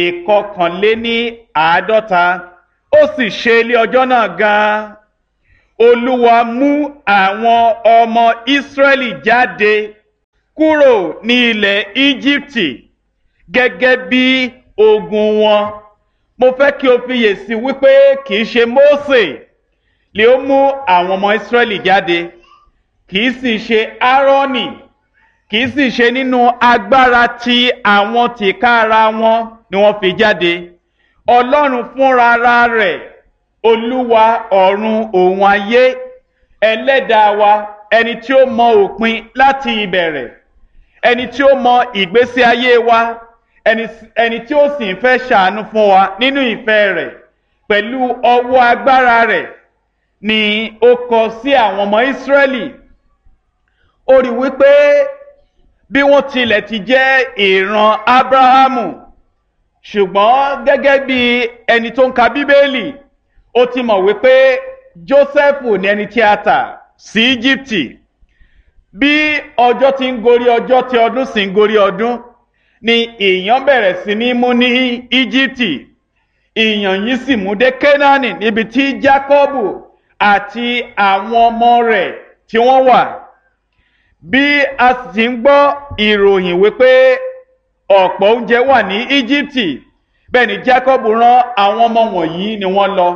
ìkọkànléní àádọ́ta. Ó sì ṣe ilé ọjọ́ náà gan-an, Olúwa mú àwọn ọmọ Ísírẹ́lì jáde kúrò ní ilẹ̀ Íjíbítì gẹ́gẹ́ bí ogun wọn. Mo fẹ́ kí o fiyèsí wípé kìí ṣe Mósè lè ó mú àwọn ọmọ Ísírẹ́lì jáde, kìí sì ṣe Árónì, kìí sì ṣe nínú agbára tí àwọn tìkára wọn ni wọ́n fi jáde. Ọlọ́run fúnra rẹ̀, Olúwa ọ̀run òun ayé, ẹlẹ́dàá wa, ẹni tí ó mọ òpin láti ìbẹ̀rẹ̀, ẹni tí ó mọ ìgbésí ayé wa, ẹni, ẹni tí ó sì ń fẹ́ ṣàánú fún wa nínú ìfẹ́ rẹ̀, pẹ̀lú ọwọ́ agbára rẹ̀ ni ó kọ sí àwọn ọmọ Ísírẹ́lì. Ó rí wípé bí wọ́n tilẹ̀ ti jẹ́ ìran Ábúráhámù, ṣùgbọ́n gẹ́gẹ́ bí ẹni tó ń ka Bíbélì, ó ti mọ̀ wípé Jósẹ́fù ni ẹni tí a tà sí Íjíbítì. Bí ọjọ́ ti ń gorí ọjọ́ tí ọdún sì ń gorí ọdún, ni ìyàn bẹ̀rẹ̀ sí ní mú ní Íjíbítì. Ìyàn yìí sì mú dé Kénáánì níbi tí Jákọ́bù àti àwọn ọmọ rẹ̀ tí wọ́n wà. Bí a sì ti ń gbọ́ ìròyìn wípé ọ̀pọ̀ oúnjẹ wà ní Íjíbítì, bẹ́ẹ̀ ni Jákọ́bù rán àwọn ọmọ wọ̀nyí ni wọ́n lọ.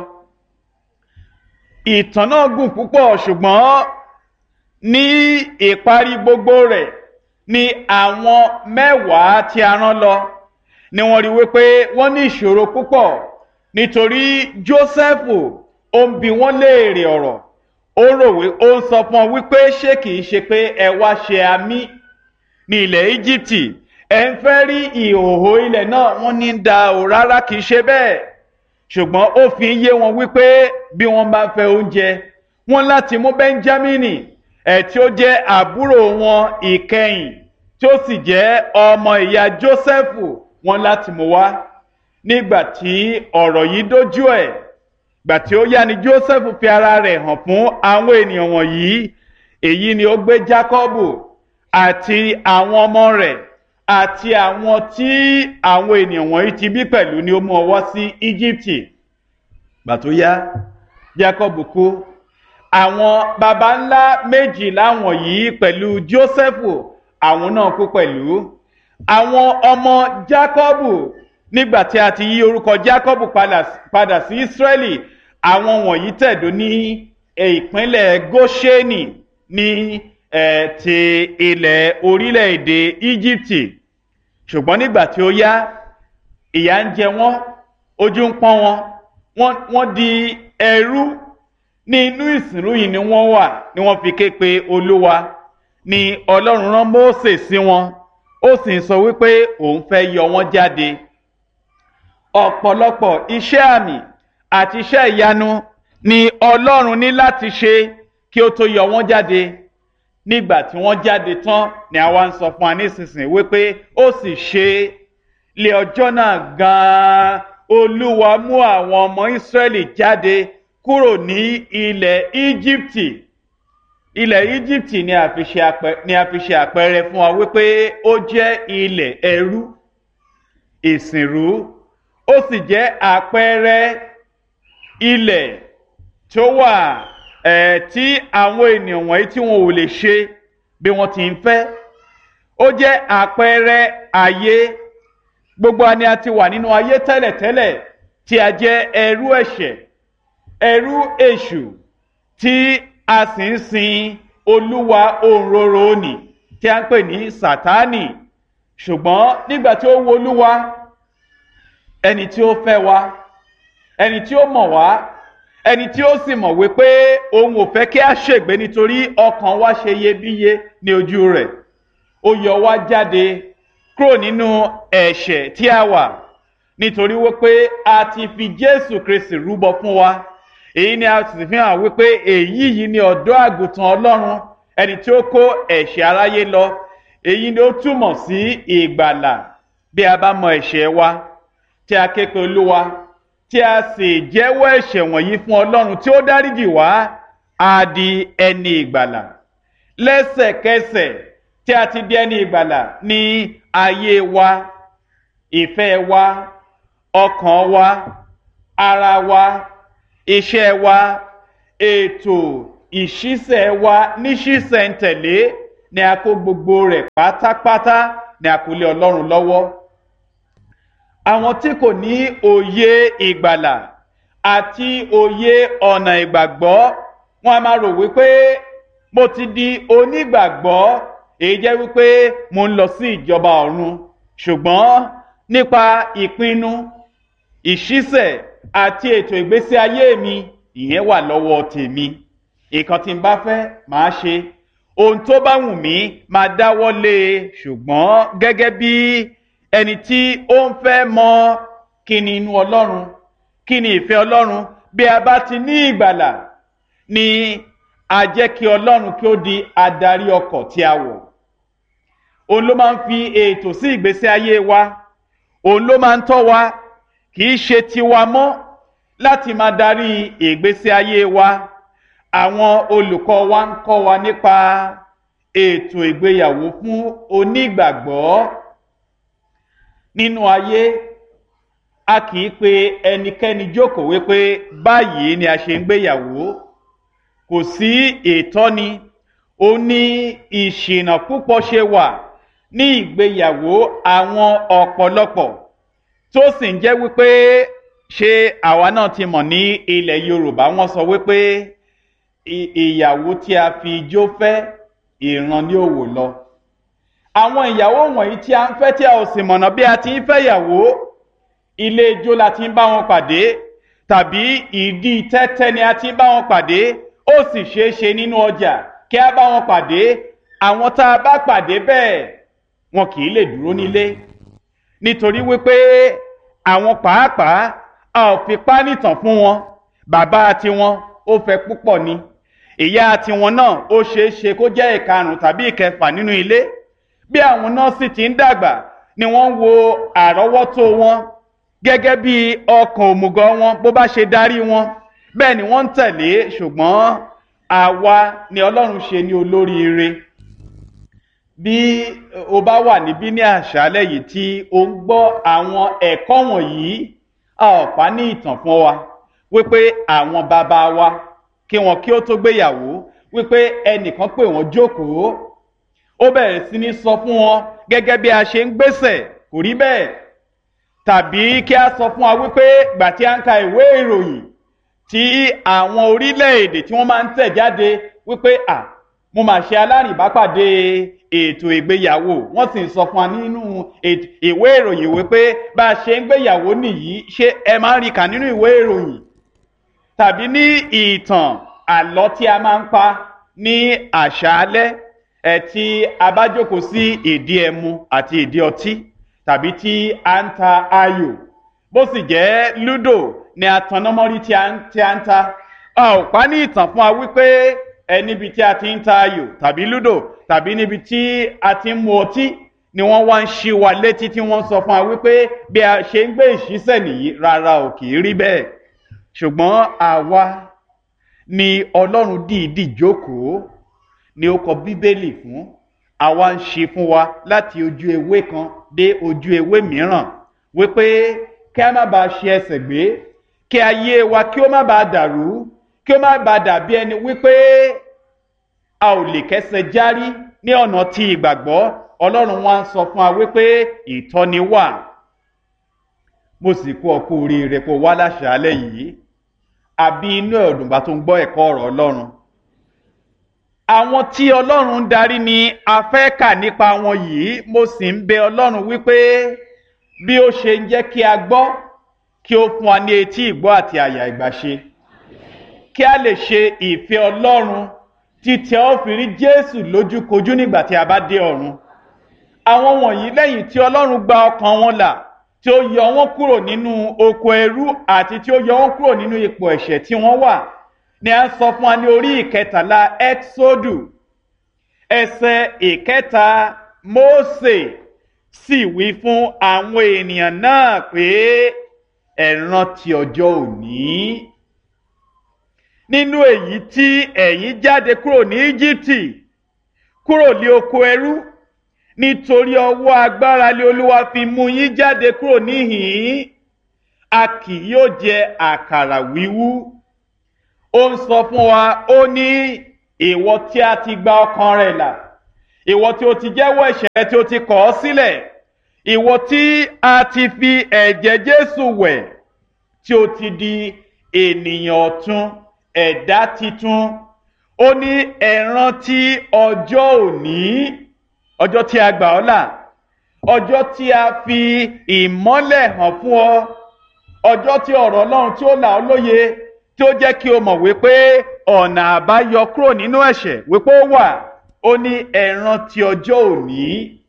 Ìtàn náà gùn púpọ̀, ṣùgbọ́n ní ìparí gbogbo rẹ̀ ni àwọn mẹ́wàá tí a rán lọ ni wọ́n rí wípé wọ́n ní ìṣòro púpọ̀, nítorí Jósẹ́fù ó ń bi wọ́n léèrè ọ̀rọ̀. Ó rò wí ó ń sọ fún ọ wípé ṣé kìí ṣe pé ẹ wá ṣe àmì ní ilẹ̀ Íjíbítì, ẹ ń fẹ́ rí ìhòòhò ilẹ̀ náà. Wọ́n ní da ò rárá, kìí ṣe bẹ́ẹ̀. Ṣùgbọ́n ó fi ń yé wọn wípé bí wọ́n bá fẹ́ oúnjẹ, wọ́n láti mú Bẹ́ńjámínì ẹ̀ tí ó jẹ́ àbúrò wọn ìkẹyìn, tí ó sì jẹ́ ọmọ ìyá Jósẹ́fù, wọ́n láti mú wá. Nígbà tí ọ̀rọ̀ yìí dójú ẹ̀, gbà tí ó yá ni Jósẹ́fù fi ara rẹ̀ hàn fún àwọn ènìyàn wọ̀nyí. Èyí ni ó gbé Jákọ́bù àti àwọn ọmọ rẹ̀ àti àwọn tí àwọn ènìyàn wọ̀nyí ti bí pẹ̀lú ni ó mú ọwọ́ sí Íjíbítì. Gbà tó yá, Jákọ́bù kú. Àwọn baba ńlá méjìlá wọ̀nyí pẹ̀lú Jósẹ́fù, àwọn náà kú pẹ̀lú. Àwọn ọmọ Jákọ́bù, nígbà tí a ti yí orúkọ Jákọ́bù padà sí Ísírẹ́lì, àwọn wọ̀nyí tẹ̀dó ní ìpínlẹ̀ Góṣẹ́nì ní ẹ̀ ti ilẹ̀ orílẹ̀-èdè Íjíbítì. Ṣùgbọ́n nígbà tí ó yá, ìyà ń jẹ wọ́n, ojú ń pọ́n wọn, wọ́n di ẹrú. Ní inú ìsìnrú yìí ni wọ́n wà, ni wọ́n fi ké pe Olúwa. Ni Ọlọ́run rán Mósè sí wọn, ó sì ń sọ wípé òun fẹ́ yọ wọ́n jáde. Ọ̀pọ̀lọpọ̀ iṣẹ́ àmì àti iṣẹ́ ìyanu ni Ọlọ́run ní láti ṣe kí ó tó yọ wọ́n jáde. Nígbà tí wọ́n jáde tán ni àwa ń sọ fún wa nísinsìnyí wípé ó sì ṣe lé ọjọ́ náà gan-an, Olúwa mú àwọn ọmọ Ísírẹ́lì jáde kúrò ní ilẹ̀ Íjíbítì. Ilẹ̀ Íjíbítì ni a fi ṣe àpẹẹrẹ, ni a fi ṣe àpẹẹrẹ fún wa wípé ó jẹ́ ilẹ̀ ẹrú, ìsìnrú. Ó sì jẹ́ àpẹẹrẹ ilẹ̀ tó wà ẹ̀ tí àwọn ènìyàn wọ̀nyí tí wọn ò lè ṣe bí wọ́n ti ń fẹ́. Ó jẹ́ àpẹẹrẹ ayé. Gbogbo wa ni a ti wà nínú ayé tẹ́lẹ̀tẹ́lẹ̀ tí a jẹ́ ẹrú ẹ̀ṣẹ̀, ẹrú èṣù, tí a sì ń sin olúwa òǹrorò nì tí a ń pè ní Sátánì. Ṣùgbọ́n nígbà tí ó wo Olúwa, ẹni tí ó fẹ́ wa, ẹni tí ó mọ̀ wá, ẹni tí ó sì mọ̀ wípé òun ò fẹ́ kí a ṣègbé nítorí ọkàn wa ṣe iyebíye ní ojú rẹ̀, ó yọ wá jáde kúrò nínú ẹ̀ṣẹ̀ tí a wà, nítorí wípé a ti fi Jésù Kristi rúbọ fún wa. Èyí ni a sì fi hàn wípé èyí yìí ni ọ̀dọ́ àgùntàn Ọlọ́run, ẹni tí ó kó ẹ̀ṣẹ̀ aráyé lọ. Èyí ni ó túmọ̀ sí ìgbàlà. Bí a bá mọ ẹ̀ṣẹ̀ wa, tí a ké pe Olúwa, tí a sì jẹ́wọ́ ẹ̀ṣẹ̀ wọ̀nyí fún Ọlọ́run tí ó dáríjì wá, a di ẹni ìgbàlà. Lẹ́sẹ̀kẹsẹ̀ tí a ti di ẹni ìgbàlà ní ayé wa, ìfẹ́ wa, ọkàn wa, ara wa, iṣẹ́ wa, ètò ìṣísẹ̀ wa ní ṣísẹ̀ntẹ̀lé ni a kó gbogbo rẹ̀ pátápátá ni a kó lé Ọlọ́run lọ́wọ́. Àwọn tí kò ní òye ìgbàlà àti òye ọ̀nà ìgbàgbọ́, wọ́n a máa rò wípé mo ti di onígbàgbọ́, èyí jẹ́ wípé mo ń lọ sí ìjọba ọ̀run. Ṣùgbọ́n nípa ìpinnu, ìṣísẹ̀ àti ètò ìgbésí ayé mi, ìyẹn wà lọ́wọ́ tèmi. Nǹkan tí n bá fẹ́ máa ṣe, ohun tó bá wù mí máa dáwọ́ lé e. Ṣùgbọ́n gẹ́gẹ́ bí ẹni tí ó ń fẹ́ mọ kí ni inú Ọlọ́run, kí ni ìfẹ́ Ọlọ́run, bí a bá ti ní ìgbàlà ni a jẹ́ kí Ọlọ́run kí ó di adarí ọkọ̀ tí a wọ̀. Òun ló máa ń fi ètò sí ìgbésí ayé wa, òun ló máa ń tọ́ wa, kì í ṣe tiwa mọ́ láti máa darí ìgbésí ayé wa. Àwọn olùkọ́ wa ń kọ́ wa nípa ètò ìgbéyàwó fún onígbàgbọ́. Nínú ayé, a kì í pe ẹnikẹ́ni jókòó wípé báyìí ni a ṣe ń gbéyàwó. Kò sí ìtọ́ni, ó ní ìṣìnà púpọ̀ ṣe wà ní ìgbéyàwó àwọn ọ̀pọ̀lọpọ̀, tó sì ń jẹ́ wípé ṣé àwa náà ti mọ̀ ní ilẹ̀ Yorùbá, wọ́n sọ wípé ìyàwó tí a fi ijó fẹ́ ìran ní òwò lọ. Àwọn ìyàwó wọ̀nyí tí a ń fẹ́ tí a ò sì mọ̀nà bí a ti ń fẹ́ ìyàwó, ilé ijó la ti ń bá wọn pàdé, tàbí ìdí tẹ́tẹ́ ni a ti ń bá wọn pàdé. Ó sì ṣeé ṣe nínú ọjà kí a bá wọn pàdé. Àwọn tá a bá pàdé bẹ́ẹ̀, wọn kì í lè dúró nílé, nítorí wípé àwọn pàápàá a ò fi pánìtàn fún wọn. Bàbá tiwọn ó fẹ́ púpọ̀ ni, ìyá tiwọn náà ó ṣeé ṣe kó jẹ́ ìkarùn tàbí ìkẹfà nínú ilé. Bí àwọn náà sì ti ń dàgbà ni wọ́n ń wo àrọ́wọ́tó wọn gẹ́gẹ́ bí ọkàn òmùgọ̀ wọn bó bá ṣe darí wọn, bẹ́ẹ̀ ni wọ́n ń tẹ̀lé. Ṣùgbọ́n àwa ni Ọlọ́run ṣe ní olóríire. Bí o bá wà níbí ní àṣálẹ́ yìí tí o ń gbọ́ àwọn ẹ̀kọ́ wọ̀nyí, a ò pa ní ìtàn fún wa wípé àwọn bàbá wa kí wọn kí ó tó gbéyàwó, wípé ẹnìkan pè wọ́n jókòó, ó bẹ̀rẹ̀ sí ní sọ fún wọn gẹ́gẹ́ bí a ṣe ń gbésẹ̀. Kò rí bẹ́ẹ̀. Tàbí kí a sọ fún wa wípé gbà tí a ń ka ìwé ìròyìn tí àwọn orílẹ̀-èdè tí wọ́n máa ń tẹ̀ jáde wípé à mo máa ṣe alárìnbápàdé ètò ìgbéyàwó, wọ́n sì ń sọ fún wa nínú ìwé ìròyìn wípé bá a ṣe ń gbéyàwó nìyí. Ṣé ẹ máa ń rí kà nínú ìwé ìròyìn? Tàbí ní ìtàn àlọ́ tí a máa ń pa ní àṣálẹ́ ẹ̀ tí a bá jókòó sí ìdí ẹmu àti ìdí ọtí, tàbí tí a ń ta ayò, bó sì jẹ́ lúdò ni àtànámọ́rí tí a ń ta. A ò pa ní ìtàn fún wa wípé ẹ níbi tí a ti ń ta ayò tàbí lúdò tàbí níbi tí a ti ń mu ọtí ni wọ́n wá ń ṣí wa létí tí wọ́n sọ fún wa wípé bí a ṣe ń gbé ìṣísẹ̀ nìyí. Rárá ò kì í rí bẹ́ẹ̀. Ṣùgbọ́n àwa ni Ọlọ́run dìídì jókòó ni ó kọ Bíbélì fún. Àwa ń ṣe fún wa láti ojú ewé kan dé ojú ewé mìíràn wípé kí a má bàa ṣe ẹsẹ̀ gbé, kí ayé wa kí ó má bàa dàrú, kí ó má bàa dàbí ẹni wípé a ò lè kẹ́sẹ̀ járí ní ọ̀nà tí ìgbàgbọ́. Ọlọ́run wa ń sọ fún wa wípé ìtọ́ni wà. Mo sì kú ọkú oríire kó wá láṣálẹ́ yìí, àbí inú ẹ̀dùn bá tó ń gbọ́ ẹ̀kọ́ ọ̀rọ̀ Ọlọ́run. Àwọn tí Ọlọ́run ń darí ni a fẹ́ kà nípa wọn yìí. Mo sì ń bẹ Ọlọ́run wípé bí ó ṣe ń jẹ́ kí a gbọ́, kí ó fún wa ní etí ìgbọ́ àti àyà ìgbàṣe, kí a lè ṣe ìfẹ́ Ọlọ́run títí a ó fi rí Jésù lójúkojú nígbà tí a bá dé ọ̀run. Àwọn wọ̀nyí lẹ́yìn tí Ọlọ́run gba ọkàn wọn là, tí ó yọ wọ́n kúrò nínú oko ẹrú àti tí ó yọ wọ́n kúrò nínú ipò ẹ̀ṣẹ̀ tí wọ́n wà, ni a sọ fún wa ní orí ìkẹtàlá Ẹ́ksódù ẹsẹ̀ ìkẹta. Mósè sì wí fún àwọn ènìyàn náà pé ẹ rántí ọjọ́ òní, nínú èyí tí ẹ̀yin jáde kúrò ní Íjíbítì, kúrò ní oko ẹrú, nítorí ọwọ́ agbára lé Olúwa fi mú yín jáde kúrò níhìn-ín. A kì yóò jẹ àkàrà wíwú, ó ń sọ fún wa, ó ní ìwọ tí a ti gba ọkàn rẹ̀ là, ìwọ tí o ti jẹ́wọ́ ẹ̀ṣẹ̀ rẹ tí o ti kọ̀ ọ́ sílẹ̀, ìwọ tí a ti fi ẹ̀jẹ̀ Jésù wẹ̀, tí o ti di ènìyàn ọ̀tun, ẹ̀dá titun. Ó ní ẹ rántí ọjọ́ òní, ọjọ́ tí a gbà ọ́ là, ọjọ́ tí a fi ìmọ́lẹ̀ hàn fún ọ, ọjọ́ tí ọ̀rọ̀ Ọlọ́run tí ó là ọ́ lóye, tí ó jẹ́ kí o mọ̀ wípé ọ̀nà àbáyọ kúrò nínú ẹ̀ṣẹ̀ wípé ó wà. Ó ní ẹ rántí ọjọ́ òní,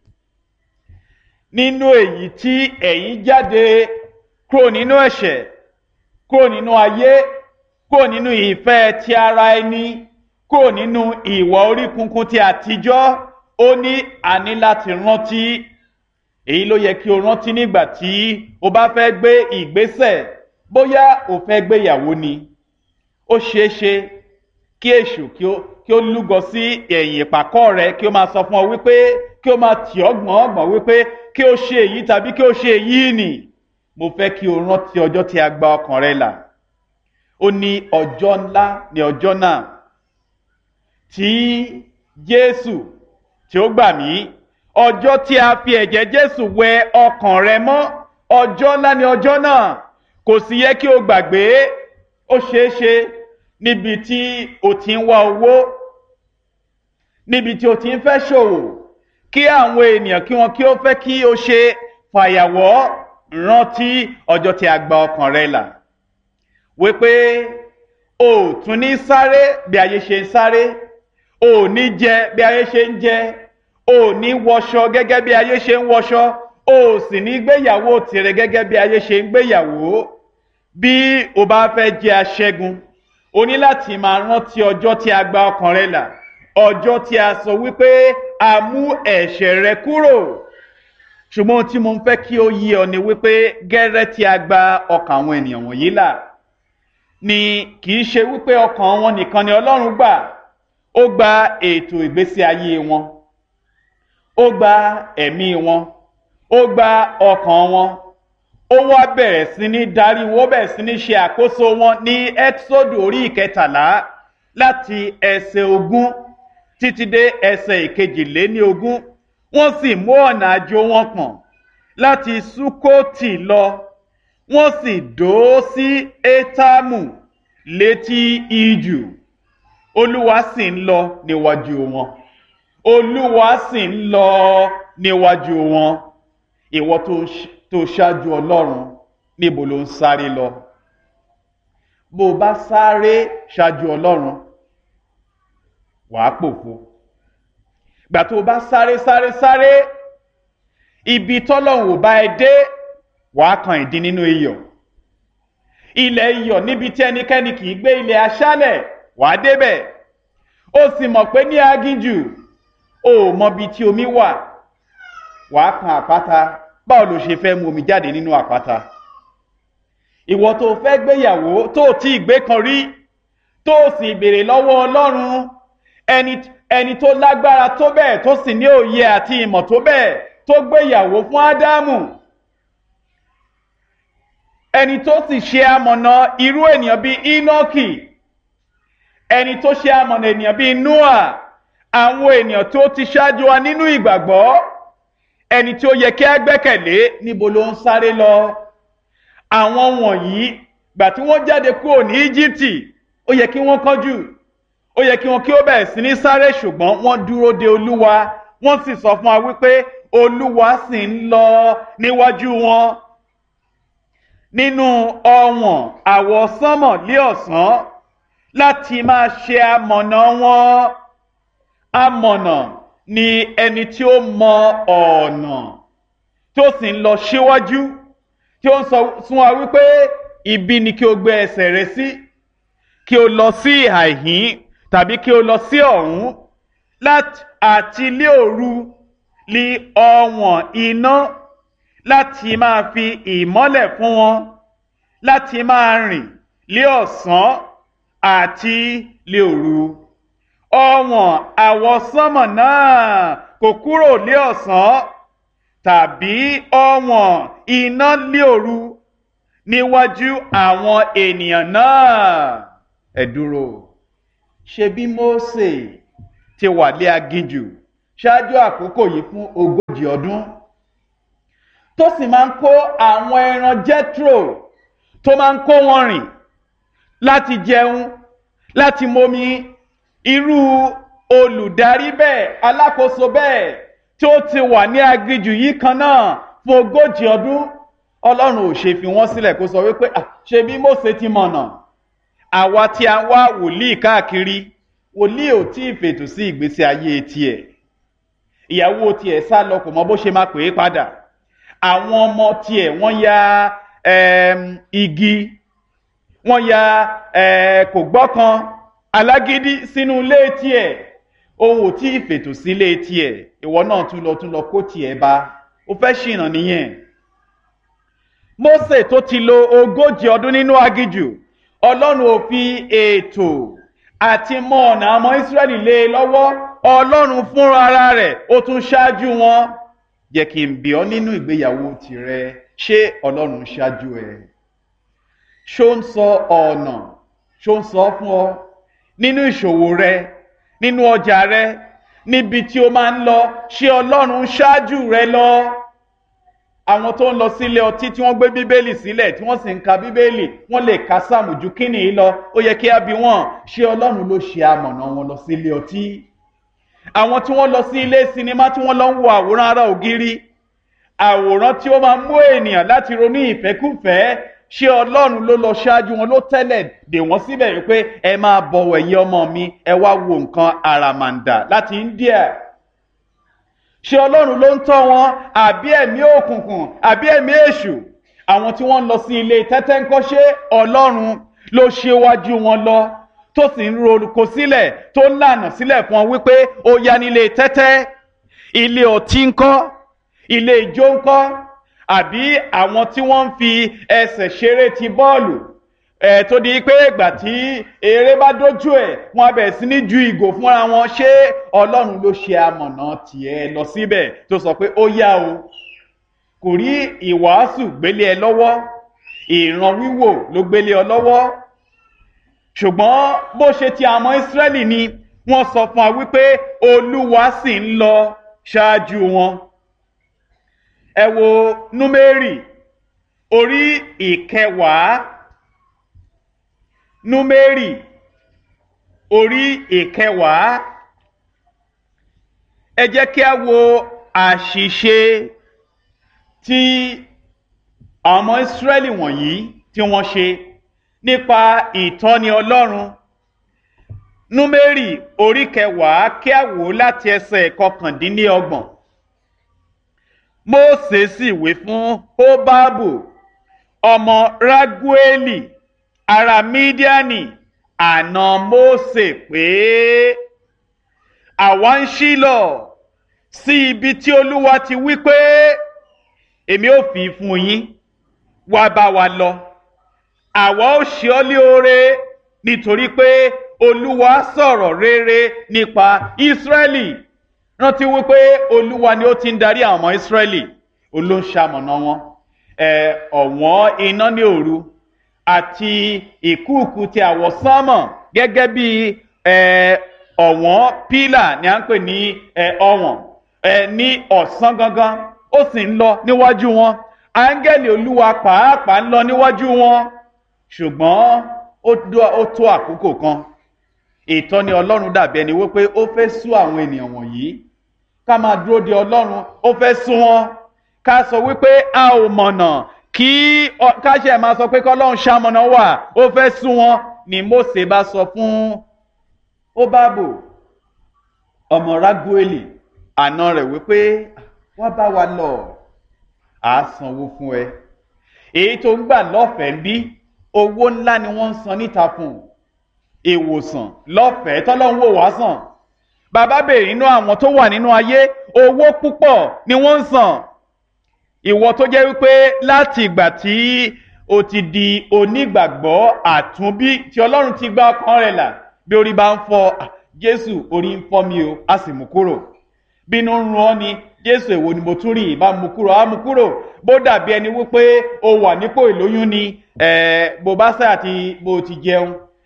nínú èyí tí ẹ̀yin jáde kúrò nínú ẹ̀ṣẹ̀, kúrò nínú ayé, kúrò nínú ìfẹ́ ti ara ẹni, kúrò nínú ìwà orí kunkun ti àtijọ́. Ó ní a ní láti rántí. Èyí ló yẹ kí o rántí nígbà tí o bá fẹ́ gbé ìgbésẹ̀, bóyá o fẹ́ gbéyàwó ni. Ó ṣeé ṣe kí èṣù kí ó kí ó lúgọ sí ẹ̀yìn ìpàkọ́ rẹ, kí ó máa sọ fún ọ wípé, kí ó máa tì ọ́ gbọ̀n gbọ̀n wípé kí ó ṣe èyí tàbí kí ó ṣe èyí nì. Mo fẹ́ kí o rántí ọjọ́ tí a gba ọkàn rẹ là. Ó ní ọjọ́ ńlá ní ọjọ́ náà tí Jésù tí ó gbà mí, ọjọ́ tí a fi ẹ̀jẹ̀ Jésù wẹ ọkàn rẹ mọ́, ọjọ́ ńlá ní ọjọ́ náà. Kò sì yẹ kí o gbàgbé. Ó ṣeé ṣe níbi tí o ti ń wá owó, níbi tí o ti ń fẹ́ ṣòwò, kí àwọn ènìyàn kí wọn kí ó fẹ́ kí o ṣe fàyàwọ́. Rántí ọjọ́ tí a gba ọkàn rẹ là, wípé o ò tún ní sáré bí ayé ṣe ń sáré, o ò ní jẹ bí ayé ṣe ń jẹ, o ò ní wọṣọ gẹ́gẹ́ bí ayé ṣe ń wọṣọ, o ò sì ní gbéyàwó tìrẹ gẹ́gẹ́ bí ayé ṣe ń gbéyàwó. Bí o bá fẹ́ jẹ́ aṣẹ́gun, o ní láti máa rántí ọjọ́ tí a gba ọkàn rẹ là, ọjọ́ tí a sọ wípé a mú ẹ̀ṣẹ̀ rẹ kúrò. Ṣùgbọ́n ohun tí mo ń fẹ́ kí ó yé ọ ni wípé gẹ́rẹ́ tí a gba ọkàn àwọn ènìyàn wọ̀nyí là, ni kì í ṣe wípé ọkàn wọn nìkan ni Ọlọ́run gbà. Ó gba ètò ìgbésí ayé wọn, ó gba ẹ̀mí wọn, ó gba ọkàn wọn. Ó wá bẹ̀rẹ̀ sí ní darí wọn, ó bẹ̀rẹ̀ sí ní ṣe àkóso wọn ní Ẹ́kísódù orí ìkẹtàlá, láti ẹsẹ̀ ogún títí dé ẹsẹ̀ ìkejìléní ogún. Wọ́n sì mú ọ̀nà àjò wọn pọ̀n láti Súkótì lọ, wọ́n sì dó sí Étámù létí ijù. Olúwa sì ń lọ níwájú wọn, Olúwa sì ń lọ níwájú wọn. Ìwọ tó ṣáájú Ọlọ́run, níbo ló ń sáré lọ? Bó o bá sáré ṣáájú Ọlọ́run, wàá pòfo. Gbà tó o bá sáré sáré sáré, ibi tọ́lọ́run ò bá ẹ dé, wàá kan ìdí nínú iyọ̀. Ilẹ̀ iyọ̀ níbi tí ẹnikẹ́ni kì í gbé, ilẹ̀ aṣálẹ̀, wàá débẹ̀. Ó sì mọ̀ pé ní aginjù, o ò mọbi tí omi wà, wàá kan àpáta. Báwo lo ṣe fẹ́ mú omi jáde nínú àpáta? Ìwọ tó fẹ́ gbéyàwó tó tí ìgbé kan rí, tó sì béèrè lọ́wọ́ Ọlọ́run, ẹni ẹni tó lágbára tó bẹ́ẹ̀, tó sì ní òye àti ìmọ̀ tó bẹ́ẹ̀, tó gbéyàwó fún Ádámù, ẹni tó sì ṣe amọ̀nà irú ènìyàn bíi Íńókì, ẹni tó ṣe amọ̀nà ènìyàn bíi Nóà, àwọn ènìyàn tó ti ṣáájú wa nínú ìgbàgbọ́, ẹni tí ó yẹ kí a gbẹ́kẹ̀lé. Níbo ló ń sáré lọ? Àwọn wọ̀nyí, gbà tí wọ́n jáde kúrò ní Íjíbítì, ó yẹ kí wọ́n kánjú, ó yẹ kí wọ́n kí ó bẹ̀rẹ̀ sí ní sáré, ṣùgbọ́n wọ́n dúró de Olúwa. Wọ́n sì sọ fún wa wípé Olúwa sì ń lọ níwájú wọn nínú ọ̀wọ̀n àwọsánmọ̀ lé ọ̀sán, láti máa ṣe amọ̀nà wọn. Amọ̀nà ni ẹni tí ó mọ ọ̀nà, tí ó sì ń lọ síwájú, tí ó ń sọ fún wa wípé ibi ni kí o gbé ẹsẹ̀ rẹ sí, kí o lọ sí ìhà ìhín tàbí kí o lọ sí ọ̀hún. Láti àti lé òru li ọ̀wọ̀n iná, láti máa fi ìmọ́lẹ̀ fún wọn, láti máa rìn lé ọ̀sán àti lé òru. Ọ̀wọ̀n àwọsánmọ̀ náà kò kúrò lé ọ̀sán, tàbí ọ̀wọ̀n iná lé òru níwájú àwọn ènìyàn náà. ẹ dúró ṣe bí Mósè ti wà lé aginjù ṣáájú àkókò yìí fún ogójì ọdún tó sì máa ń kó àwọn ẹran Jethro tó máa ń kó wọn rìn láti jẹun láti momi. Irú olùdarí bẹ́ẹ̀, alákòóso bẹ́ẹ̀ tí ó ti wà ní aginjù yìí kan náà fún ogójì ọdún, Ọlọ́run ò ṣe fi wọ́n sílẹ̀ kó sọ wípé ṣe bí Mósè ti mọ̀nà. Àwa tí a wá wòlíì káàkiri, wòlíì ò tí ì fètò sí ìgbésí ayé tiẹ̀. Ìyàwó tiẹ̀ sá lọ kò mọ bó ṣe máa pè é padà. Àwọn ọmọ tiẹ̀ wọ́n ya um, igi, wọ́n ya uh, kò gbọ́kan alágídí sínú ilé tiẹ̀. Òun ò tí ì fètò sí ilé tiẹ̀. Ìwọ náà tún lọ tún lọ kó tiẹ̀ bá. Ó fẹ́ ṣìnà nìyẹn. Mósè tó ti lo ogójì ọdún nínú aginjù, Ọlọ́run ò fi ètò àti mọ ọ̀nà àmọ́ Ísírẹ́lì lé e lọ́wọ́. Ọlọ́run fúnra ara rẹ̀ ó tún ṣáájú wọn. Jẹ́ kí n bi ọ́ nínú ìgbéyàwó tìrẹ, ṣé Ọlọ́run ṣáájú ẹ? Ṣó ń sọ ọ̀nà, ṣó ń sọ fún ọ nínú ìṣòwò rẹ, nínú ọjà rẹ, níbi tí o máa ń lọ, ṣé Ọlọ́run ṣáájú rẹ lọ? Àwọn tó ń lọ sílé ọtí tí wọ́n gbé bíbélì sílẹ̀ tí wọ́n sì ń ka bíbélì, wọ́n lè ka sáàmù ju kíni yìí lọ. Ó yẹ kí á bi wọ́n, ṣé Ọlọ́run ló ṣe amọ̀nà wọn lọ sílé ọtí? Àwọn tí wọ́n lọ sí ilé sinimá tí wọ́n lọ ń wo àwòrán ara ògiri, àwòrán tí ó máa mú ènìyàn láti ronú ìfẹ́kúfẹ̀ẹ́, ṣé Ọlọ́run ló lọ ṣáájú wọn, ló tẹ́lẹ̀ dè wọ́n síbẹ̀ wípé ẹ máa bọ̀wọ̀ ẹ̀yin ọmọ mi, ẹ wá wo nǹkan àràmàǹdà láti India? Ṣé Ọlọ́run ló ń tọ́ wọn, àbí ẹ̀mí òkùnkùn, àbí ẹ̀mí èṣù? Àwọn tí wọ́n lọ sí ilé tẹ́tẹ́ ńkọ́, ṣé Ọlọ́run ló ṣe wájú wọn lọ, tó sì ń rorúkọ sílẹ̀, tó ń lànà sílẹ̀ fún wọn wípé ó yá nílé tẹ́tẹ́? Ilé ọtí ńkọ́, ilé ijó ńkọ́, àbí àwọn tí wọ́n ń fi ẹsẹ̀ ṣeré ti bọ́ọ̀lù ẹ̀ tó di pé ìgbà tí eré bá dójú ẹ̀ wọ́n á bẹ̀rẹ̀ sí ní ju ìgò fúnra wọn? Ṣé Ọlọ́run ló ṣe amọ̀nà tiẹ̀ lọ síbẹ̀ tó sọ pé ó yá o? Kò rí ìwàásù gbélé ẹ lọ́wọ́, ìran wíwò ló gbélé ọ lọ́wọ́. Ṣùgbọ́n bó ṣe ti àwọn Ísírẹ́lì ni wọ́n sọ fún wa wípé Olúwa sì ń lọ ṣáájú wọn. Ẹ wo Númérì orí ìkẹwàá, Númérì orí ìkẹwàá. Ẹ jẹ́ kí a wo àṣìṣe tí àwọn Ísírẹ́lì wọ̀nyí tí wọ́n ṣe nípa ìtọ́ni Ọlọ́run. Númérì orí kẹwàá, kí a wò láti ẹsẹ̀ kọkàndínlọ́gbọ̀n. Mósè sì wí fún Hóbábù ọmọ Rágúélì ará Mídíánì, àna Mósè, pé àwa ń ṣílọ sí ibi tí Olúwa ti wí pé èmi ó fi fún yín, wá bá wa lọ. Àwa ó ṣe ọ́ ní oore, nítorí pé Olúwa sọ̀rọ̀ rere nípa Ísírẹ́lì. Rántí wípé Olúwa ni ó ti ń darí àwọn ọmọ Ísírẹ́lì, olóńṣàmọ̀nà wọn. ẹ̀ ọ̀wọ́n iná ní òru àti ìkúùkù ti àwọ̀sánmọ̀ gẹ́gẹ́ bí ẹ̀ ọ̀wọ́n pílà ni à ń pè ní ẹ̀ ọ̀wọ̀n ẹ̀ ní ọ̀sán gangan, ó sì ń lọ níwájú wọn. Áńgẹ́lì Olúwa pàápàá ń lọ níwájú wọn. Ṣùgbọ́n ó tó àkókò kan, ìtọ́ni Ọlọ́run dàbí ẹni wípé ó fẹ́ sú àwọn ènìyàn wọ̀nyí. Ká máa dúró de Ọlọ́run, ó fẹ́ sú wọn. Ká sọ wípé a ò mọ̀nà, kí ká ṣe máa sọ pé k'Ọlọ́run ṣamọ̀nà wà, ó fẹ́ sú wọn. Ni Mósè bá sọ fún Hóbábù ọmọ Rágúélì àna rẹ̀ wípé wá bá wa lọ, à á sanwó fún ẹ. Èyí tó ń gbà lọ́fẹ̀ẹ́ ń bí, owó ńlá ni wọ́n ń san níta fún ìwòsàn lọ́fẹ̀ẹ́ tọ́lọ́run wò wá sàn. Bàbá bèrè nínú àwọn tó wà nínú ayé, owó púpọ̀ ni wọ́n ń san. Ìwọ tó jẹ́ wípé láti ìgbà tí o ti di onígbàgbọ́ àtúnbí, tí Ọlọ́run ti gbá ọkàn rẹ̀ là, bí orí bá ń fọ́, Jésù orí ń fọ́ mi o, a sì mú kúrò. Bínú ń run ọ́ ni, Jésù èwo ni mo tún rí, ìbá mú kúrò, á mú kúrò. Bó dàbí ẹni wípé o wà nípò ìlóyún ni, ẹ̀ bó bá sáà ti bó ti jẹun,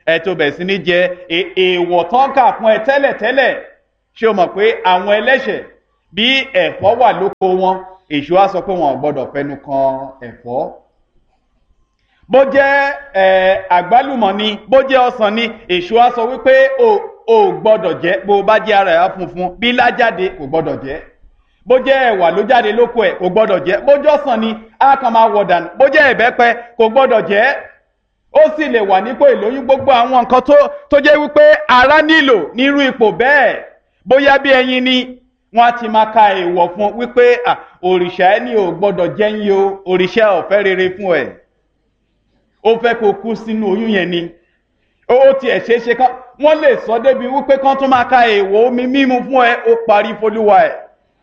ẹ tó bẹ̀ sí ní jẹ èèwọ̀ tán kà fún ẹ tẹ́lẹ̀tẹ́lẹ̀. Ṣé o mọ̀ pé àwọn ẹlẹ́ṣẹ̀ bí ẹ̀fọ́ wà lóko wọn, èṣù á sọ pé wọn ò gbọ́dọ̀ fẹnu kan ẹ̀fọ́. Bó jẹ́ àgbálùmọ̀ ni, bó jẹ́ ọsàn ni, èṣù á sọ wípé o ò gbọ́dọ̀ jẹ. Bó bá jẹ́ ara ẹ̀ funfun bí lájáde kò gbọ́dọ̀ jẹ. Bó jẹ́ ẹ̀wà ló jáde lóko ẹ̀ kò gbọ́dọ̀ jẹ. Bó jẹ́ ọsàn ni á kàn máa wọ̀ dànù. Bó jẹ́ ìbẹ́pẹ kò gbọ́dọ̀ jẹ. Ó sì lè wà nípò ìlóyún. Gbogbo àwọn nǹkan tó tó jẹ́ wípé ara nílò nírú ipò bẹ́ẹ̀. Bóyá bí ẹyin ni wọ́n á ti máa ka èèwọ̀ fún wípé òrìṣà ẹni ò gbọ́dọ̀ jẹ́yìn o, òrìṣà ò fẹ́ rere fún ẹ̀. Ó fẹ́ kó kú sínú oyún yẹn ni. Ó tiẹ̀ ṣeé ṣe kán wọ́n lè sọ débi wípé kán tún máa ka èèwọ̀ omi mímu fún ẹ, ó parí folúwa ẹ̀.